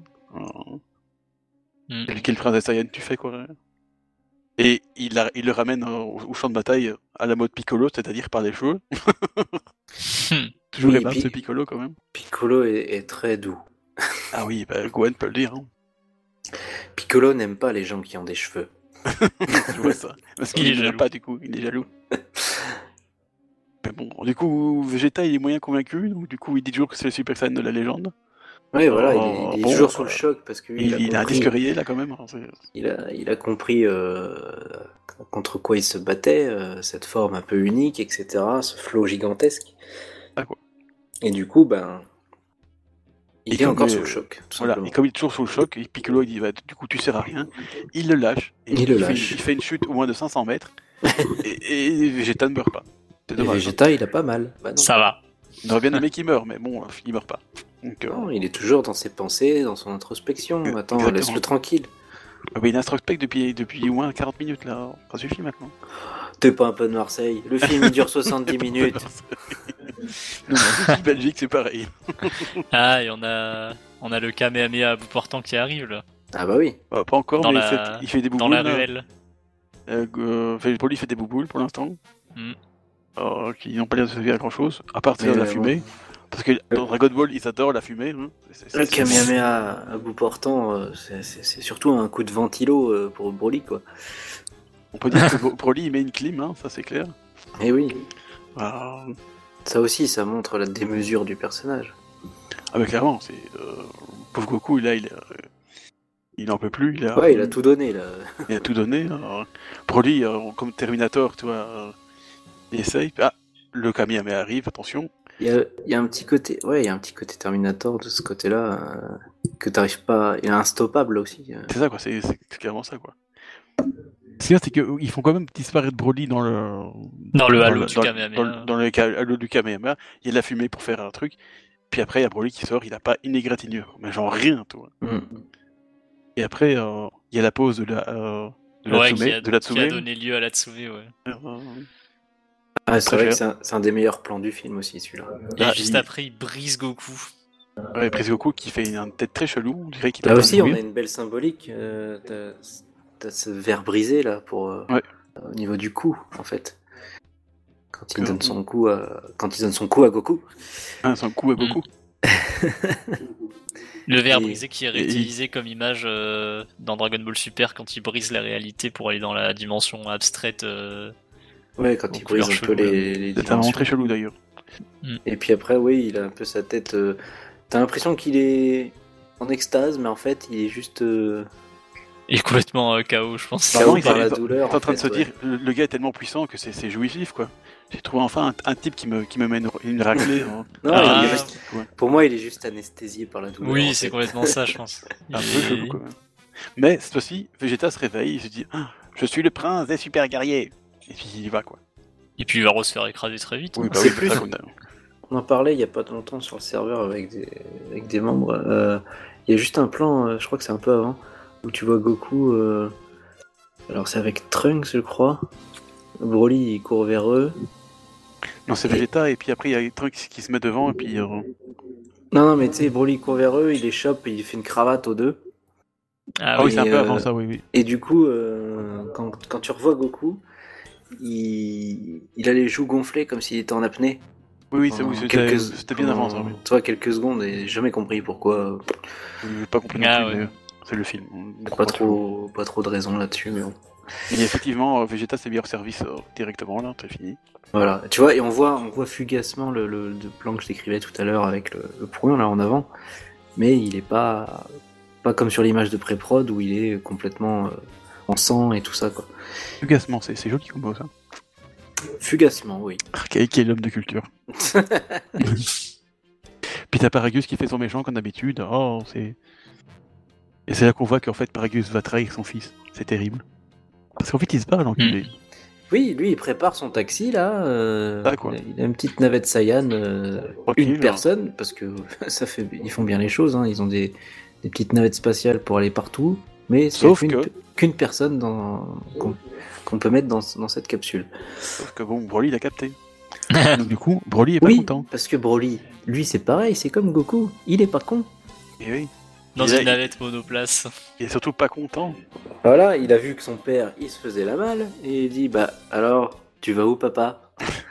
Quel prince des Saiyans tu fais, quoi. Et il le ramène au champ de bataille à la mode Piccolo, c'est-à-dire par les cheveux. Toujours Oui, aimable puis- ce Piccolo, quand même. Piccolo est très doux. Ah oui, bah, Gohan peut le dire. Hein. Piccolo n'aime pas les gens qui ont des cheveux. Je vois ça. Parce Il est qu'il ne l'a jaloux. pas, du coup, il est jaloux. Mais bon, du coup, Vegeta, il est moyen convaincu, donc du coup, il dit toujours que c'est le Super Saiyan de la légende. Oui, voilà, il est Bon, toujours sous le choc parce que Et il a un compris, disque rayé, là, quand même. Hein, il a compris contre quoi il se battait, cette forme un peu unique, etc., ce flow gigantesque. Ah, quoi. Et du coup, ben, il Et est comme encore le- sous le choc, tout Voilà, simplement. et comme il est toujours sous le choc, et Piccolo il dit bah, du coup tu sers à rien, il le lâche. Et Il le lâche. Il fait une chute au moins de 500 mètres, et Vegeta ne meurt pas. C'est Et dommage. Vegeta, il a pas mal. Bah non. Ça va. On aurait bien aimé qu'il meure, mais bon, il meurt pas. Donc, Non, il est toujours dans ses pensées, dans son introspection. Attends, Exactement. laisse-le tranquille. il introspecte depuis au moins 40 minutes là, ça suffit maintenant. T'es pas un peu de Marseille. Le film il dure 70 minutes. Non, Belgique c'est pareil. Ah, et on a le Kamehameha à bout portant qui arrive là. Ah bah oui. Pas encore, Dans mais la- il fait des Dans bouboules. la là. ruelle. Broly fait des bouboules pour l'instant. Mm. Qui n'ont pas l'air de servir à grand chose, à part de la fumée. Parce que dans Dragon Ball, ils adorent la fumée. Hein. Le Kamehameha à bout portant, c'est surtout un coup de ventilo pour Broly, quoi. On peut dire que Broly il met une clim, hein, ça c'est clair. Et oui, Ah, ça aussi, ça montre la démesure du personnage. ah bah clairement, c'est pauvre Goku, là il en peut plus, il Ouais, il a tout donné, là. il a tout donné. Broly, comme Terminator, tu vois, il essaye. Ah, le Kamehameha arrive, attention. Il y a un petit côté, ouais, il y a un petit côté Terminator de ce côté-là que t'arrives pas. Il est instoppable aussi. C'est ça quoi, c'est clairement ça quoi. Ce qu'il y a, c'est qu'ils font quand même disparaître Broly dans le halo du Kamehameha. dans le halo du Kamehameha. Il y a de la fumée pour faire un truc. Puis après, il y a Broly qui sort, il a pas une égratignure, mais genre rien, toi. Mm. Et après, il y a la pause de la Ouais, Tsume, qui a donné lieu à la Tsume, ouais. Ah, c'est Très vrai que cher. c'est un des meilleurs plans du film aussi, celui-là. Et Ah, juste après, il brise Goku. Ouais, Prise Goku qui fait une tête très chelou, on dirait qu'il a Là pas aussi, de on a mourir. une belle symbolique. T'as ce verre brisé là Ouais. au niveau du cou, en fait. Quand il Que- donne son coup à Goku. Ah, c'est un coup à Goku. Le verre Et- brisé qui est réutilisé comme image dans Dragon Ball Super quand il brise la réalité pour aller dans la dimension abstraite. Ouais, quand il Couleur brise un peu cheveux, les C'est vraiment dimensions. très chelou d'ailleurs. Et puis après, oui, il a un peu sa tête. T'as l'impression qu'il est en extase, mais en fait, il est juste. Il est complètement KO, je pense. Par il par est- la t'es douleur. en train de se fait, ouais. dire, le gars est tellement puissant que c'est jouissif quoi. J'ai trouvé enfin un type qui me mène une raclée. Hein. Non, Ah. il est juste- Ouais. pour moi, il est juste anesthésié par la douleur. en Oui, fait. c'est complètement ça, je pense. Un peu Il est- chelou quand même. Mais cette fois-ci, Vegeta se réveille, il se dit ah, je suis le prince des super guerriers. Et puis il y va quoi. Et puis il va se faire écraser très vite. Oui, hein. bah C'est oui, plus- ça, comme d'hab. On en parlait il y a pas longtemps sur le serveur avec des membres. Il y a juste un plan, je crois que c'est un peu avant, où tu vois Goku. Alors c'est avec Trunks, je crois. Broly il court vers eux. Non, c'est Vegeta, et puis après il y a Trunks qui se met devant, et puis. Non, mais tu sais, Broly il court vers eux, il les chope et il fait une cravate aux deux. Ah Ah oui, oui. c'est un et, peu avant ça, oui. Et du coup, quand tu revois Goku, il a les joues gonflées comme s'il était en apnée. Oui, Pendant c'était bien avant ça, oui. Tu vois, quelques secondes et j'ai jamais compris pourquoi. J'ai pas compris non Ah plus, ouais. mais c'est le film. On Pas comprend toujours. trop de raison là-dessus, mais bon. Et effectivement, Vegeta s'est mis hors service directement, là, c'est fini. Voilà, tu vois, et on voit fugacement le plan que je décrivais tout à l'heure avec le point là en avant, mais il est pas comme sur l'image de pré-prod où il est complètement en sang et tout ça, quoi. Fugacement, c'est joli comme mot, ça. Fugacement, oui. Archaïque est l'homme de culture. Puis t'as Paragus qui fait son méchant comme d'habitude. Oh, c'est. Et c'est là qu'on voit qu'en fait Paragus va trahir son fils. C'est terrible. Parce qu'en fait il se barre l'enculé. Oui, lui il prépare son taxi là. Ah, quoi. Il a une petite navette Saiyan, Tranquille, une personne, parce que ça fait, ils font bien les choses. Hein. Ils ont des petites navettes spatiales pour aller partout, mais Sauf il y a que- qu'une personne qu'on peut mettre dans cette capsule. Sauf que bon, Broly l'a capté. Donc du coup, Broly est pas Oui, content. parce que Broly, lui c'est pareil, c'est comme Goku, il est pas con. Et oui. Dans Il a- une navette monoplace. Il est surtout pas content. Voilà, il a vu que son père il se faisait la malle et il dit bah alors tu vas où papa?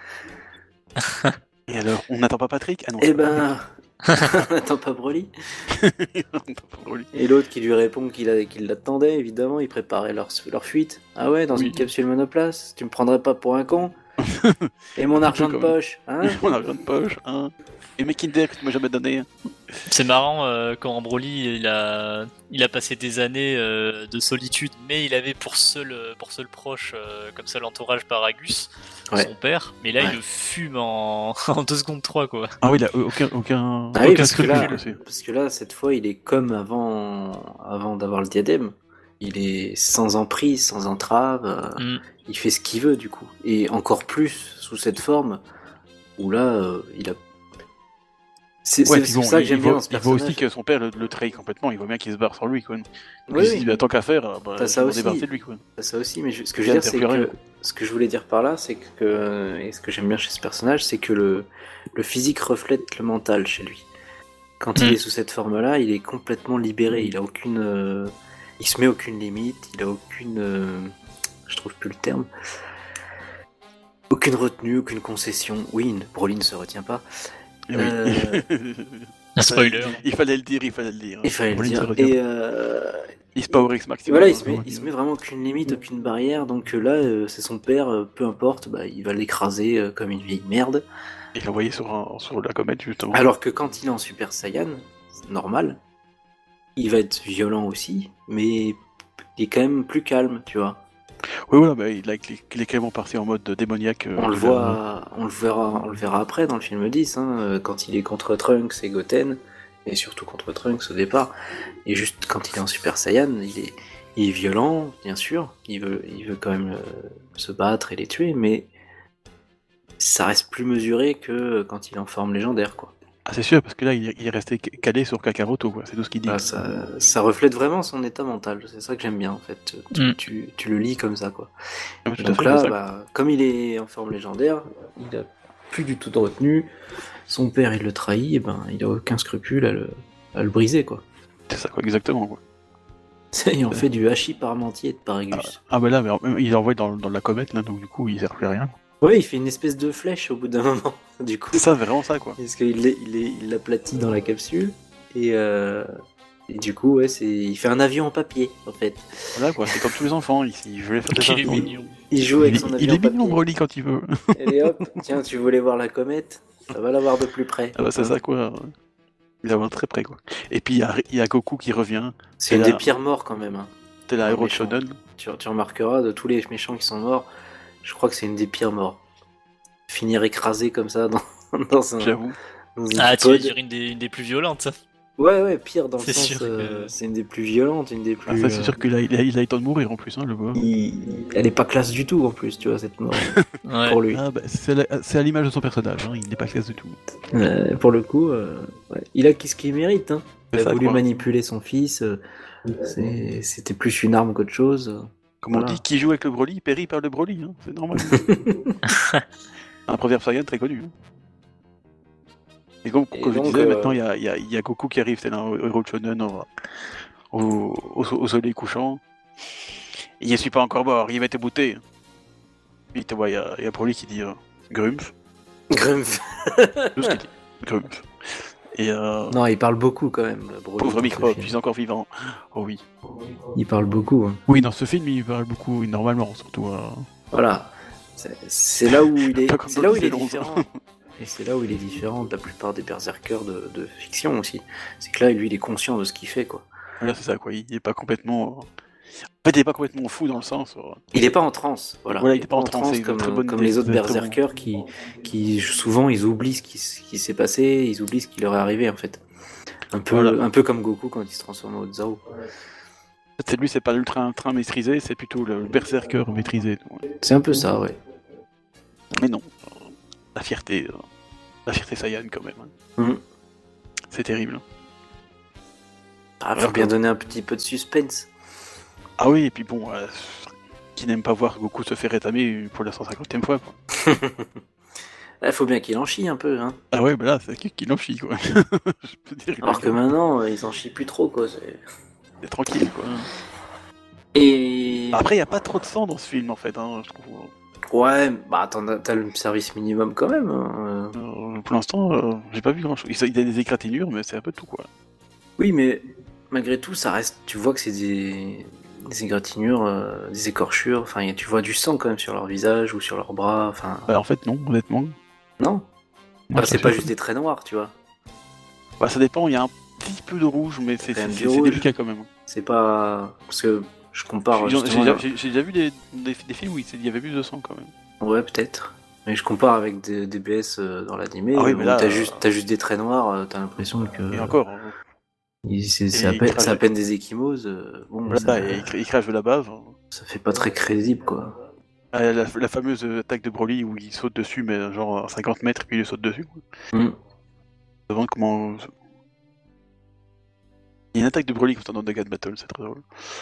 Et alors, on n'attend pas Patrick? Ah non. Eh c'est pas ben on n'attend pas Broly. Patrick. On n'attend pas Broly. Et l'autre qui lui répond qu'il l'attendait, évidemment, il préparait leur fuite. Ah ouais, dans Oui. une capsule monoplace, tu me prendrais pas pour un con? Et mon argent de quand même. poche, hein? On a rien de poche, hein. Et mes Kinder que tu m'as jamais donné. C'est marrant quand Broly il a passé des années de solitude, mais il avait pour seul proche, comme seul entourage Paragus, Ouais. son père. Mais là Ouais. il le fume en, en 2 secondes 3 quoi. Ah oui, il a aucun Ah oui, aucun parce que là, scrupule aussi. parce que là, cette fois, il est comme avant d'avoir le diadème. Il est sans emprise, sans entrave. Mm. Il fait ce qu'il veut, du coup. Et encore plus sous cette forme où là, il a. C'est Ouais, c'est puis pour bon, ça que j'aime bien dans ce il voit personnage. aussi que son père le trahit complètement, il voit bien qu'il se barre sans lui, quoi. Donc Oui, il se oui. dit, bah, tant qu'à faire, bah, T'as je ça vais m'en aussi. débarrasser de lui, quoi. Ça aussi, mais ce que je veux Il dire, c'est interfère rien, que ce que je voulais dire par là, c'est que et ce que j'aime bien chez ce personnage, c'est que le physique reflète le mental chez lui. Quand il Mm. est sous cette forme-là, il est complètement libéré. Il a aucune, il se met aucune limite. Il a aucune, je trouve plus le terme, aucune retenue, aucune concession. Oui, Broly ne se retient pas. Et oui. Un spoiler. Il fallait le dire, il fallait le dire. Il fallait le Broly se dire. retient Et pas. Il se Power X Et maximum. voilà, hein, il se met vraiment aucune limite, aucune barrière. Donc là, c'est son père, peu importe, bah, il va l'écraser comme une vieille merde. Et il l'a envoyé sur la comète, justement. Alors que quand il est en Super Saiyan, c'est normal, il va être violent aussi, mais il est quand même plus calme, tu vois. Oui, voilà, bah, il est carrément parti en mode démoniaque. On le voit, on le verra après dans le film 10, hein, quand il est contre Trunks et Goten, et surtout contre Trunks au départ. Et juste quand il est en Super Saiyan, il est violent, bien sûr. Il veut quand même se battre et les tuer, mais ça reste plus mesuré que quand il est en forme légendaire, quoi. Ah, c'est sûr, parce que là, il est resté calé sur Kakaroto, quoi. C'est tout ce qu'il dit. Ah, ça reflète vraiment son état mental. C'est ça que j'aime bien, en fait. Tu le lis comme ça, quoi. Ah, tout à Donc fait, là, c'est ça. bah, comme il est en forme légendaire, il a plus du tout de retenue. Son père, il le trahit, et ben, il a aucun scrupule à le briser, quoi. C'est ça, quoi, exactement, quoi. Il en fait du hachis parmentier de Paragus. Ah, bah là, mais il l'envoie dans la comète, là, donc du coup, il sert plus à rien. Ouais, il fait une espèce de flèche au bout d'un moment, du coup. C'est ça, vraiment ça, quoi. Parce qu'il il l'aplatit dans la capsule, et du coup, ouais, il fait un avion en papier, en fait. Voilà, quoi, c'est comme tous les enfants, il veut faire des Qu'il est enfants. mignon. Il joue avec son Il avion en est mignon, papier. Broly, quand il veut. Et hop, tiens, tu voulais voir la comète? Ça va la voir de plus près. Ah bah, c'est ça, quoi. Il la voit très près, quoi. Et puis, il y a Goku qui revient. C'est une là- des pires morts, quand même. Hein. C'est la Un héros de méchant. Shonen. Tu remarqueras, de tous les méchants qui sont morts, je crois que c'est une des pires morts. Finir écrasé comme ça dans un. J'avoue. Dans une Ah, tu veux pod. dire une des plus violentes. Ouais, pire dans le C'est sens. sûr que- C'est une des plus violentes, une des plus. Ah, ça, c'est sûr qu'il a le temps de mourir, en plus, hein, le gars. Elle est pas classe du tout en plus, tu vois, cette mort. Ouais. Pour lui. Ah, bah, c'est à l'image de son personnage, hein, il n'est pas classe du tout. Pour le coup, ouais. Il a ce qu'il mérite. Hein. Il C'est a ça, voulu quoi. manipuler son fils. C'était plus une arme qu'autre chose. Comme on Voilà. dit, qui joue avec le Broly, périt par le Broly, hein, c'est normal. Un proverbe Saiyan très connu. Hein. Et comme Et je donc, disais, maintenant il y a Goku qui arrive, c'est là, au héros de Shonen, au soleil couchant. Il ne suit pas encore mort, il va être bouté. Puis tu vois, il y a Broly qui dit Grumpf. Grumpf. Tout ce qu'il dit. Grumpf. Et Non, il parle beaucoup quand même. Broly, pauvre dans ce microbe, film. tu es encore vivant. Oh oui. Il parle beaucoup. Hein. Oui, dans ce film, il parle beaucoup, normalement, surtout. Voilà. C'est là où il est, Pas comme c'est là où il est dans le différent. Et c'est là où il est différent de la plupart des berserkers de fiction aussi. C'est que là, lui, il est conscient de ce qu'il fait, quoi. Là, c'est ça, quoi. Il est pas complètement. En fait, il est pas complètement fou dans le sens. Il est pas en transe, voilà. Voilà, il est pas en transe, c'est une comme, très bonne comme idée, les autres exactement. berserkers qui souvent ils oublient ce qui s'est passé, ils oublient ce qui leur est arrivé en fait. Un peu comme Goku quand il se transforme en Ozaru. En fait, lui, c'est pas l'ultra maîtrisé, c'est plutôt le berserker maîtrisé. C'est un peu ça, ouais. Mais non, la fierté Saiyan quand même. Mhm. C'est terrible. Ah, faut bien donner un petit peu de suspense. Ah oui, et puis bon, qui n'aime pas voir Goku se faire rétamer pour la 150e fois, quoi. Il faut bien qu'il en chie un peu, hein. Ah ouais, bah là, c'est qu'il en chie, quoi. Je peux dire, Alors que maintenant, ils en chient plus trop, quoi. c'est tranquille, quoi. Et... Après, il n'y a pas trop de sang dans ce film, en fait, hein, je trouve. Ouais, bah t'as le service minimum quand même. Hein. Pour l'instant, j'ai pas vu grand-chose. Il y a des égratignures, mais c'est un peu tout, quoi. Oui, mais malgré tout, ça reste... Tu vois que c'est des égratignures, des écorchures, enfin, tu vois du sang quand même sur leur visage ou sur leurs bras, enfin... Bah, en fait, non, honnêtement. Non. Moi, Bah, c'est pas juste des traits noirs, tu vois. Bah, ça dépend, il y a un petit peu de rouge, mais c'est rouge. délicat quand même. C'est pas... Parce que je compare... J'ai déjà vu des films où il y avait plus de sang, quand même. Ouais, peut-être. Mais je compare avec des BS dans l'animé, ah oui, mais là, t'as juste des traits noirs, t'as l'impression que... Et encore... C'est à peine des échymoses. Bon, voilà, il crache de la bave. Ça fait pas très crédible, quoi. La fameuse attaque de Broly où il saute dessus, mais genre à 50 mètres, puis il saute dessus. Mm. Je me demande comment... Il y a une attaque de Broly contre un Undergate Battle, c'est très drôle.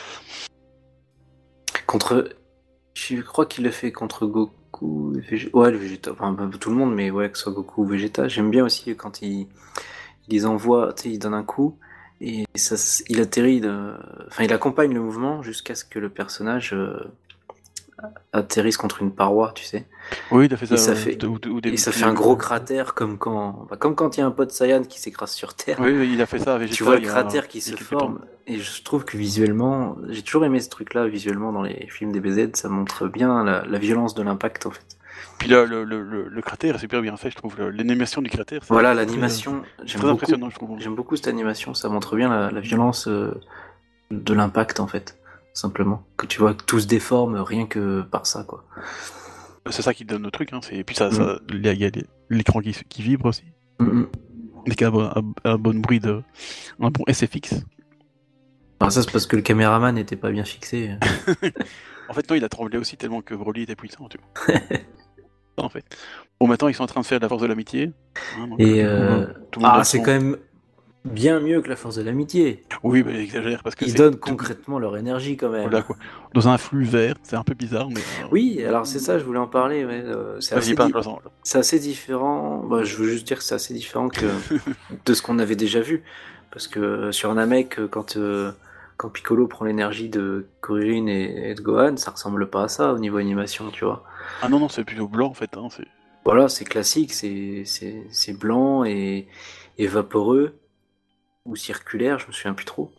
Je crois qu'il le fait contre Goku... Ouais, le Vegeta. Enfin, pas tout le monde, mais ouais, que ce soit Goku ou Vegeta. J'aime bien aussi quand il les envoie, tu sais, il donne un coup, et ça, il atterrit... Enfin, il accompagne le mouvement jusqu'à ce que le personnage... atterrissent contre une paroi, tu sais. Oui, il a fait ça. Et ça fait un gros cratère comme quand il y a un pote Saiyan qui s'écrase sur Terre. Oui, il a fait ça à Vegeta. Tu vois le cratère qui se forme. Et je trouve que visuellement, j'ai toujours aimé ce truc-là visuellement dans les films DBZ. Ça montre bien la violence de l'impact en fait. Puis là, le cratère est super bien fait, je trouve. L'animation du cratère. Voilà, l'animation. Très impressionnant, je trouve. J'aime beaucoup cette animation. Ça montre bien la violence de l'impact en fait. Simplement. Que tu vois que tout se déforme rien que par ça, quoi. C'est ça qui donne le truc, hein. Et puis il y a l'écran qui vibre aussi. Et qui a un bon bruit un bon SFX. Alors ça, c'est parce que le caméraman n'était pas bien fixé. En fait, non, il a tremblé aussi tellement que Broly était puissant, tu vois. En fait. Bon, maintenant, ils sont en train de faire la force de l'amitié. Hein, donc, et c'est quand même bien mieux que la force de l'amitié. Oui, mais j'exagère parce que ils donnent concrètement leur énergie quand même. Voilà, quoi. Dans un flux vert, c'est un peu bizarre, mais. Oui, alors c'est ça, je voulais en parler. Ouais, c'est assez différent. Bah, je veux juste dire que c'est assez différent que de ce qu'on avait déjà vu, parce que sur Namek, quand Piccolo prend l'énergie de Kuririn et de Gohan, ça ressemble pas à ça au niveau animation, tu vois. Ah non, c'est plutôt blanc en fait. Hein, voilà, c'est classique, c'est blanc et vaporeux. Ou circulaire, je me souviens plus trop.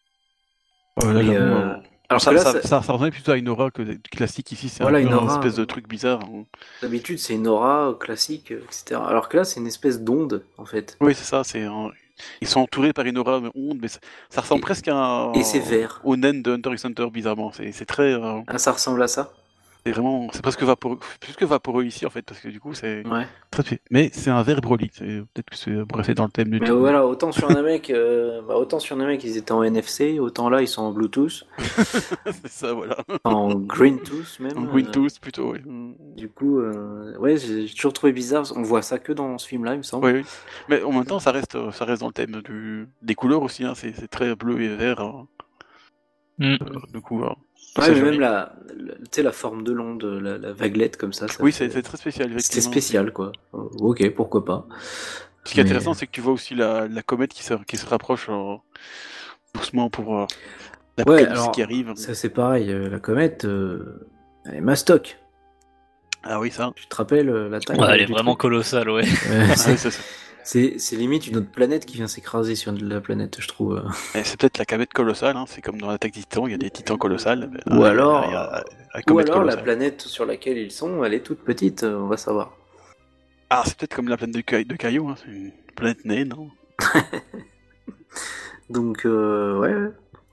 Alors ça ressemble plutôt à une aura que classique ici, c'est une espèce de truc bizarre. Hein. D'habitude c'est une aura classique, etc. Alors que là c'est une espèce d'onde en fait. Oui c'est ça, ils sont entourés par une aura onde, mais ça ressemble presque à et c'est vert. Au naine de Hunter x Hunter bizarrement, c'est très... Ah ça ressemble à ça. C'est presque vaporeux, plus que vaporeux ici en fait, parce que du coup c'est très... Mais c'est un vert Broly, peut-être que c'est pour rester dans le thème du... Mais voilà, autant sur Namek ils étaient en NFC, autant là ils sont en Bluetooth. C'est ça, voilà. En Greentooth même. En Greentooth plutôt, oui. Du coup, j'ai toujours trouvé bizarre, on voit ça que dans ce film-là il me semble. Oui. Mais en même temps ça reste dans le thème des couleurs aussi, hein. C'est très bleu et vert. Hein. Du coup... Ouais, mais même la forme de l'onde, la vaguelette comme ça. Oui, c'est très spécial. C'était spécial, quoi. Ok, pourquoi pas. Ce qui est intéressant, c'est que tu vois aussi la comète qui se rapproche doucement pour l'apocalypse qui arrive. Ça, c'est pareil. La comète, elle est mastoc. Ah oui, ça. Tu te rappelles la taille elle est vraiment colossale, ouais. C'est limite une autre planète qui vient s'écraser sur la planète, je trouve. C'est peut-être la comète colossale, hein. C'est comme dans l'attaque des Titans, il y a des titans colossales. Ou alors la planète sur laquelle ils sont, elle est toute petite, on va savoir. Ah, c'est peut-être comme la planète de Caillou, hein. C'est une planète naine, non? Donc, ouais.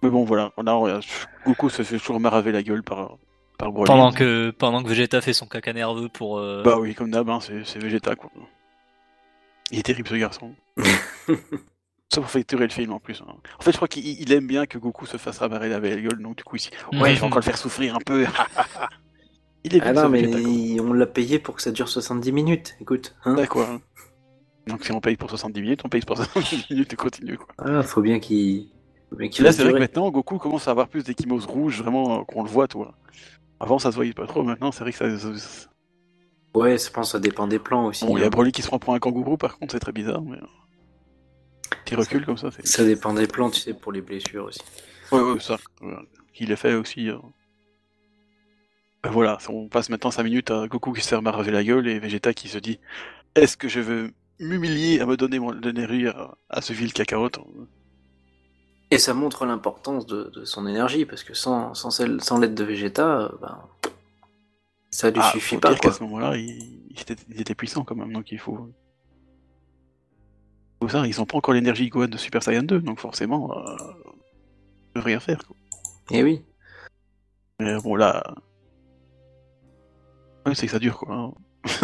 Mais bon, voilà. Goku se fait toujours maraver la gueule par Broly. Pendant que Vegeta fait son caca nerveux pour. Bah oui, comme d'hab, hein, c'est Vegeta, quoi. Il est terrible, ce garçon. Ça pour facturer le film, en plus. Hein. En fait, je crois qu'il aime bien que Goku se fasse ravaler la gueule, donc du coup, ici. Ouais, je vais encore le faire souffrir un peu. Il est bien, non, mais Vegeta, on l'a payé pour que ça dure 70 minutes, écoute. Hein, d'accord. Hein. Donc si on paye pour 70 minutes, on paye pour 70 minutes et continue, quoi. faut bien qu'il... Là, c'est vrai que maintenant, Goku commence à avoir plus d'échymoses rouges, vraiment, qu'on le voit, toi. Avant, ça se voyait pas trop, maintenant, c'est vrai que ça... Ouais, je pense que ça dépend des plans aussi. Bon, il y a Broly qui se prend pour un kangourou, par contre, c'est très bizarre, mais... Qui recule comme ça, c'est... Ça dépend des plans, tu sais, pour les blessures aussi. Ouais, ça. Qu'il est fait aussi... Voilà, on passe maintenant 5 minutes à Goku qui se fait maraver la gueule et Vegeta qui se dit « Est-ce que je veux m'humilier à me donner mon énergie à ce vil cacahuète ?» Et ça montre l'importance de son énergie, parce que sans l'aide de Vegeta, ça lui suffit faut pas. Dire qu'à ce moment-là, il était puissant quand même, donc il faut... ça, ils ont pas encore l'énergie Gohan de Super Saiyan 2, donc forcément, ils peuvent rien faire. Quoi. Eh oui. Mais bon, là... Ouais, c'est que ça dure, quoi. Hein.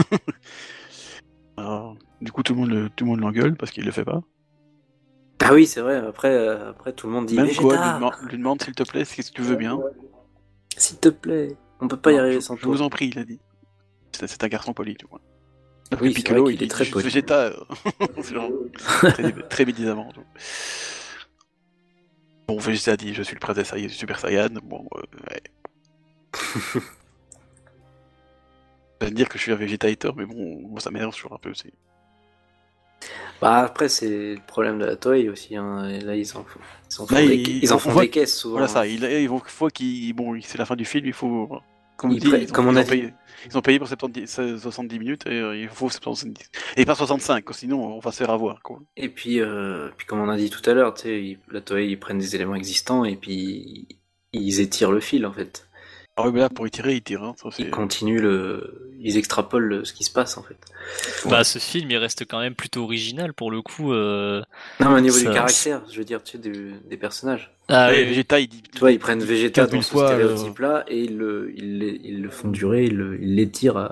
Alors, du coup, tout le monde l'engueule parce qu'il le fait pas. Ah oui, c'est vrai, après tout le monde dit Même Vegeta, Gohan lui demande s'il te plaît, qu'est-ce que tu veux bien. s'il te plaît, on peut pas y arriver sans je toi. vous en prie, il a dit. C'est un garçon poli, tu vois. Oui, Piccolo, vrai qu'il est très juste poli. Vegeta, c'est genre très médisamment. Bon, Vegeta dit je suis le prince des Super Saiyan. Bon, ouais. Je vais dire que je suis un Vegeta hater, mais bon, moi ça m'énerve toujours un peu. Bah après c'est le problème de la Toei aussi. Hein. Et là ils en font des caisses souvent. Voilà ça. Faut qu'il c'est la fin du film. Il faut comme ils ont payé pour 70 minutes et il faut 70 et pas 65, sinon on va se faire avoir quoi. Et puis comme on a dit tout à l'heure, tu sais, la Toei ils prennent des éléments existants et puis ils étirent le fil en fait. Ah oui, mais là pour étirer, ils tirent. Hein, ça, ils continuent ils extrapolent ce qui se passe en fait. Bah ce film il reste quand même plutôt original pour le coup. Non mais au niveau du caractère, je veux dire, tu sais, des personnages. Ah oui, Vegeta, tu vois, ils prennent Vegeta dans ce stéréotype-là et ils le font durer, ils l'étirent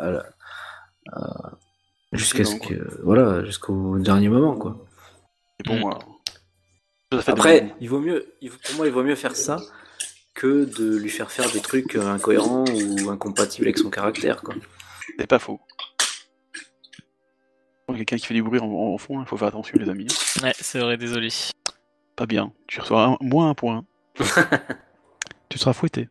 jusqu'au dernier moment quoi. Et bon, après, pour moi, il vaut mieux faire ça que de lui faire des trucs incohérents ou incompatibles avec son caractère, quoi. C'est pas faux. Quelqu'un qui fait du bruit en fond, il faut faire attention, les amis. Ouais, c'est vrai, désolé. Pas bien. Tu reçois moins un point. Tu seras fouetté.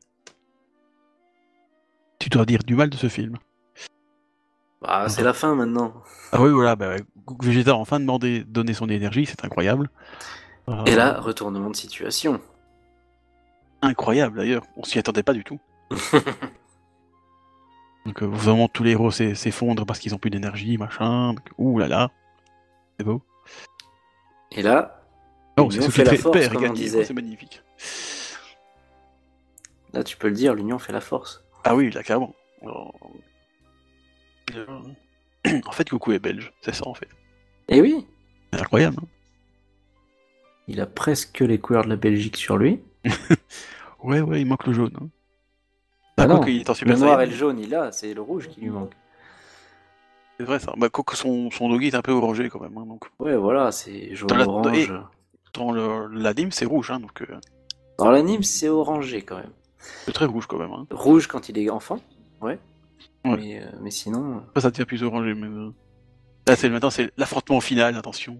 Tu dois dire du mal de ce film. Bah, c'est la fin maintenant. Ah oui, voilà. Vegeta a enfin donné son énergie, c'est incroyable. Et là, retournement de situation. Incroyable d'ailleurs, on s'y attendait pas du tout. Donc vraiment tous les héros s'effondrent parce qu'ils ont plus d'énergie, machin. Donc, ouh là là, c'est beau. Et là, l'union fait la force, comme on disait. C'est magnifique. Là, tu peux le dire, l'union fait la force. Ah oui, là carrément. En fait, Goku est belge, c'est ça en fait. Eh oui. C'est incroyable. Hein. Il a presque les couleurs de la Belgique sur lui. Ouais, il manque le jaune. Hein. Ah non, le noir et le jaune, c'est le rouge qui lui manque. C'est vrai ça. Quoique son doggy est un peu orangé quand même. Hein, donc. Ouais, voilà, c'est jaune-orange. Dans l'anime, c'est rouge. Hein, donc, dans l'anime, c'est orangé quand même. C'est très rouge quand même. Hein. Rouge quand il est enfant, ouais. Mais sinon... Après, ça devient plus orangé. Mais, là, maintenant, c'est l'affrontement final, attention.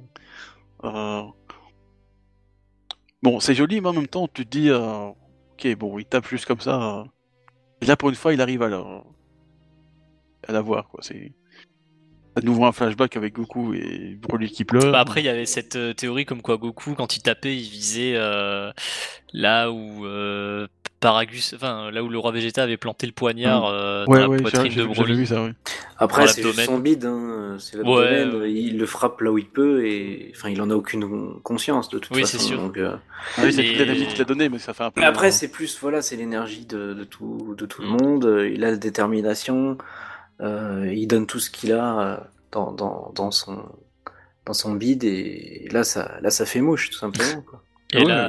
Bon, c'est joli, mais en même temps, tu te dis... ok, bon, il tape juste comme ça. Et là, pour une fois, il arrive à la voir, quoi. C'est à nouveau un flashback avec Goku et Broly qui pleure. Bah après, il y avait cette théorie comme quoi Goku, quand il tapait, il visait là où Paragus, enfin là où le roi Vegeta avait planté le poignard dans la poitrine de Broly. Vu ça, oui. Après, c'est juste son bide, hein. C'est l'abdomen, il le frappe là où il peut et enfin, il en a aucune conscience de toute façon. Oui, c'est sûr. Donc, oui, c'est toute l'énergie qu'il a donnée, mais ça fait un peu. Mais après, c'est plus, voilà, c'est l'énergie de tout le monde. Il a la détermination. Il donne tout ce qu'il a dans son bide et là ça fait mouche tout simplement quoi. Et là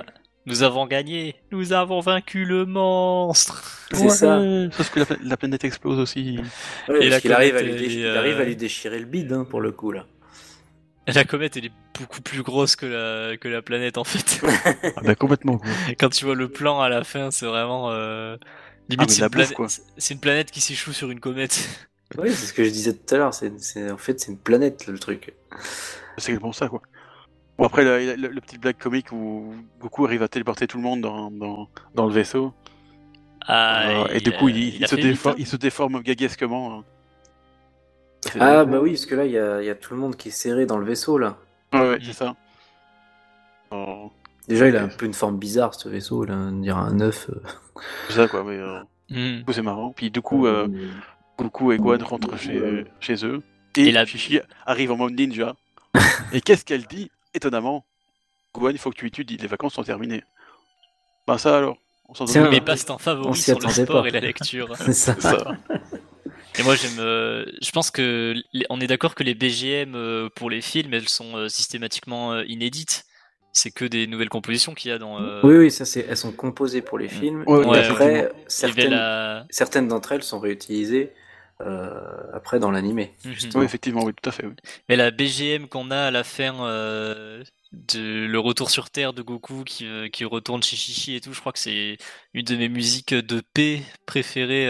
Nous avons gagné. Nous avons vaincu le monstre. C'est ça. Sauf que la planète explose aussi. Ouais, Et parce la qu'il arrive à comète, il arrive à lui déchirer le bide, hein, pour le coup, là. La comète, elle est beaucoup plus grosse que la planète en fait. Ah bah complètement, quoi. Quand tu vois le plan à la fin, c'est vraiment limite mais c'est la une bouffe, planète, quoi. c'est une planète qui s'échoue sur une comète. Oui, c'est ce que je disais tout à l'heure. En fait, c'est une planète, le truc. C'est exactement ça, quoi. Bon, après, le petit blague comique où Goku arrive à téléporter tout le monde dans le vaisseau. Et du coup, il a se fait vite, hein. il se déforme gaguesquement. Ah, bah oui, parce que là, il y a tout le monde qui est serré dans le vaisseau, là. Ouais, c'est ça. Oh, Déjà, il a un peu une forme bizarre, ce vaisseau, là, on dirait un œuf. c'est ça, quoi, mais Mm. du coup, c'est marrant. Puis du coup, Goku et Gohan rentrent chez eux. Et Et la- Chichi arrive en mode ninja. Et qu'est-ce qu'elle dit? Étonnamment, Gohan, il faut que tu étudies, les vacances sont terminées. Bah ça alors, on s'en Tiens, donne Mes pas. passe-temps on favoris s'y sont le attendait sport pas. et la lecture. C'est ça. C'est ça. Et moi je pense que on est d'accord que les BGM pour les films, elles sont systématiquement inédites. C'est que des nouvelles compositions qu'il y a dans. Oui, ça, elles sont composées pour les films. Ouais, et ouais, après, Il y avait la- certaines d'entre elles sont réutilisées après dans l'animé. Mhm. justement. Oui, effectivement, oui, tout à fait. Oui. Mais la BGM qu'on a à la fin de le retour sur Terre de Goku qui retourne chez Chichi et tout, je crois que c'est une de mes musiques de paix préférées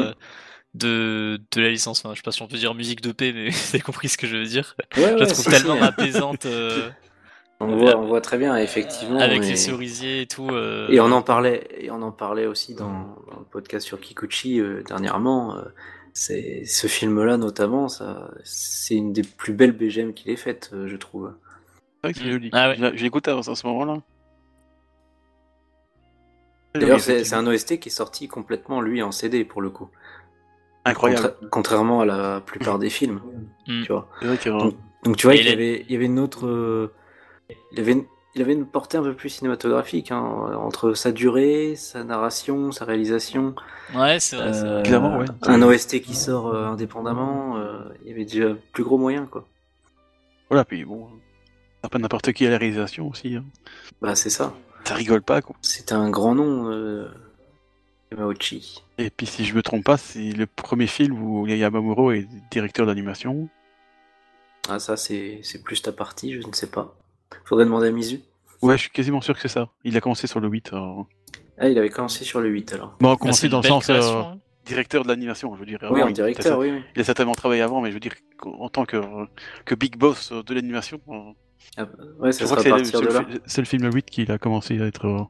de la licence. Enfin, je sais pas si on peut dire musique de paix, mais vous avez compris ce que je veux dire. Ouais, Je la ouais, trouve si, tellement si. apaisante On voit très bien, effectivement. avec et... les cerisiers et tout. Et on en parlait aussi dans le podcast sur Kikuchi dernièrement. Ce film-là, notamment, c'est une des plus belles BGM qu'il ait faites, je trouve. C'est vrai que c'est joli. Ah ouais. J'ai écouté à ce moment-là. D'ailleurs, Oui, c'est un OST qui est sorti complètement, lui, en CD, pour le coup. incroyable. Contrairement à la plupart des films, Mm. tu vois. C'est vrai que Donc tu vois, Et il y avait une autre... il avait une portée un peu plus cinématographique, hein, entre sa durée, sa narration, sa réalisation. Ouais, c'est vrai. c'est vrai. Clairement, ouais. Un OST qui sort indépendamment, il y avait déjà plus gros moyens, quoi. Voilà, puis bon, t'as pas n'importe qui à la réalisation aussi. Hein. Bah c'est ça. Ça rigole pas, quoi. C'était un grand nom, Yamauchi. Et puis si je me trompe pas, c'est le premier film où Yamamuro est directeur d'animation. Ah ça, c'est plus ta partie, je ne sais pas. Faudrait demander à Mizu. Ouais, je suis quasiment sûr que c'est ça. Il a commencé sur le 8. Ah, il avait commencé sur le 8, alors. Bon, Ah, commencé c'est dans une le belle sens création, hein. directeur de l'animation, je veux dire. Oui, Avant, en directeur, oui. il a certainement travaillé avant, mais je veux dire, en tant que big boss de l'animation, Ah, ouais, je ça crois sera que à partir de là. c'est le film 8 qu'il a commencé à être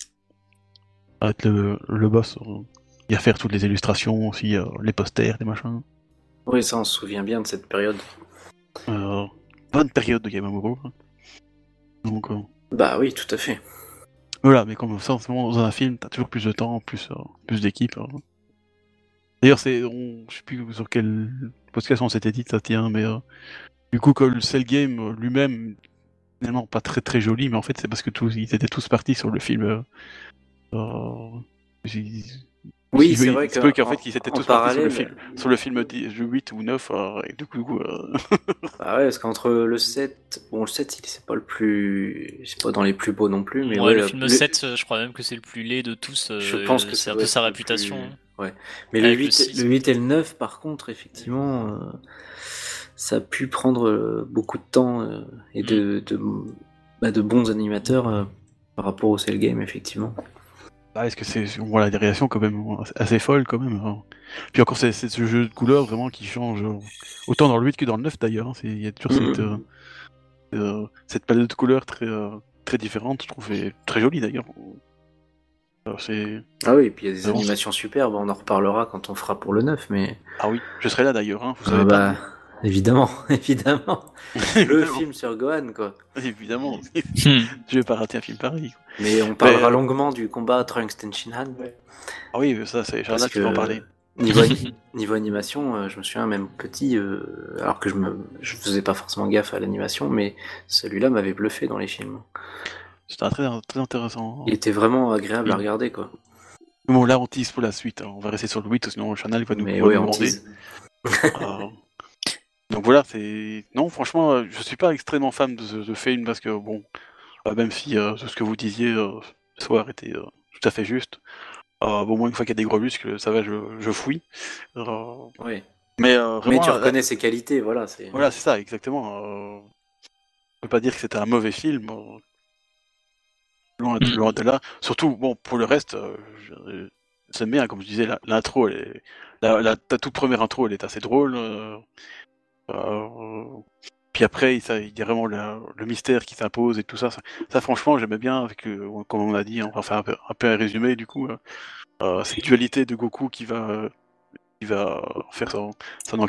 le boss. Et à faire toutes les illustrations aussi, les posters, les machins. Oui, ça, on se souvient bien de cette période. Bonne période de Yamamuro. Donc, Bah oui, tout à fait. voilà, mais comme ça, en ce moment, dans un film, t'as toujours plus de temps, plus d'équipe. D'ailleurs, je sais plus sur quel podcast on s'était dit, ça tient, mais du coup, que le Cell Game lui-même, finalement, pas très très joli, mais en fait, c'est parce que ils étaient tous partis sur le film. Oui, c'est vrai c'est peu qu'en qu'en fait, qu'ils étaient en tous partis parallèle... sur le film 8 ou 9, et du coup, Ah ouais, parce qu'entre le 7... Bon, le 7, c'est pas le plus... C'est pas dans les plus beaux non plus, mais Ouais, ouais, le film 7, je crois même que c'est le plus laid de tous. Je pense que c'est ça un doit peu être sa le réputation. plus- hein. Ouais. Mais Avec le 6. le 8 et le 9, par contre, effectivement, ça a pu prendre beaucoup de temps et de bons animateurs par rapport au Cell Game, effectivement. est-ce que on voit la réaction quand même assez folle quand même. Hein. Puis encore, c'est ce jeu de couleurs vraiment qui change autant dans le 8 que dans le 9 d'ailleurs. Hein. Il y a toujours cette palette de couleurs très différente, je trouve, et très jolie d'ailleurs. Ah oui, et puis il y a des Vraiment, animations superbes, on en reparlera quand on fera pour le 9, mais... Ah oui, je serai là d'ailleurs, hein, vous savez bah, pas. évidemment, évidemment. Le film sur Gohan, quoi. Évidemment, je vais pas rater un film pareil. Quoi. Mais on parlera longuement du combat Trunks Tenshinhan. Ah oui, ça, c'est Charlotte qui va en parler. Niveau animation, je me souviens même petit, alors que je faisais pas forcément gaffe à l'animation, mais celui-là m'avait bluffé dans les films. C'était très, très intéressant. Il était vraiment agréable à regarder, quoi. Bon, là, on tease pour la suite. Hein. On va rester sur le 8, sinon Chanel va nous Mais ouais, on demander. tease. Donc voilà, c'est... Non, franchement, je suis pas extrêmement fan de ce film, parce que, bon, même si, ce que vous disiez, soir était tout à fait juste. Bon, moi, une fois qu'il y a des gros muscles, ça va, je fouille. Oui. Mais Mais vraiment, tu reconnais ses qualités, voilà. voilà, c'est ça, exactement. Je peux pas dire que c'était un mauvais film. Loin de là. Surtout, bon, pour le reste, j'aime bien, comme je disais, l'intro, ta toute première intro, elle est assez drôle. Euh, Puis après, il y a vraiment le mystère qui s'impose et tout ça. Ça, franchement, j'aimais bien, avec, comme on a dit, on va faire un peu un résumé, du coup. Cette dualité de Goku qui va faire son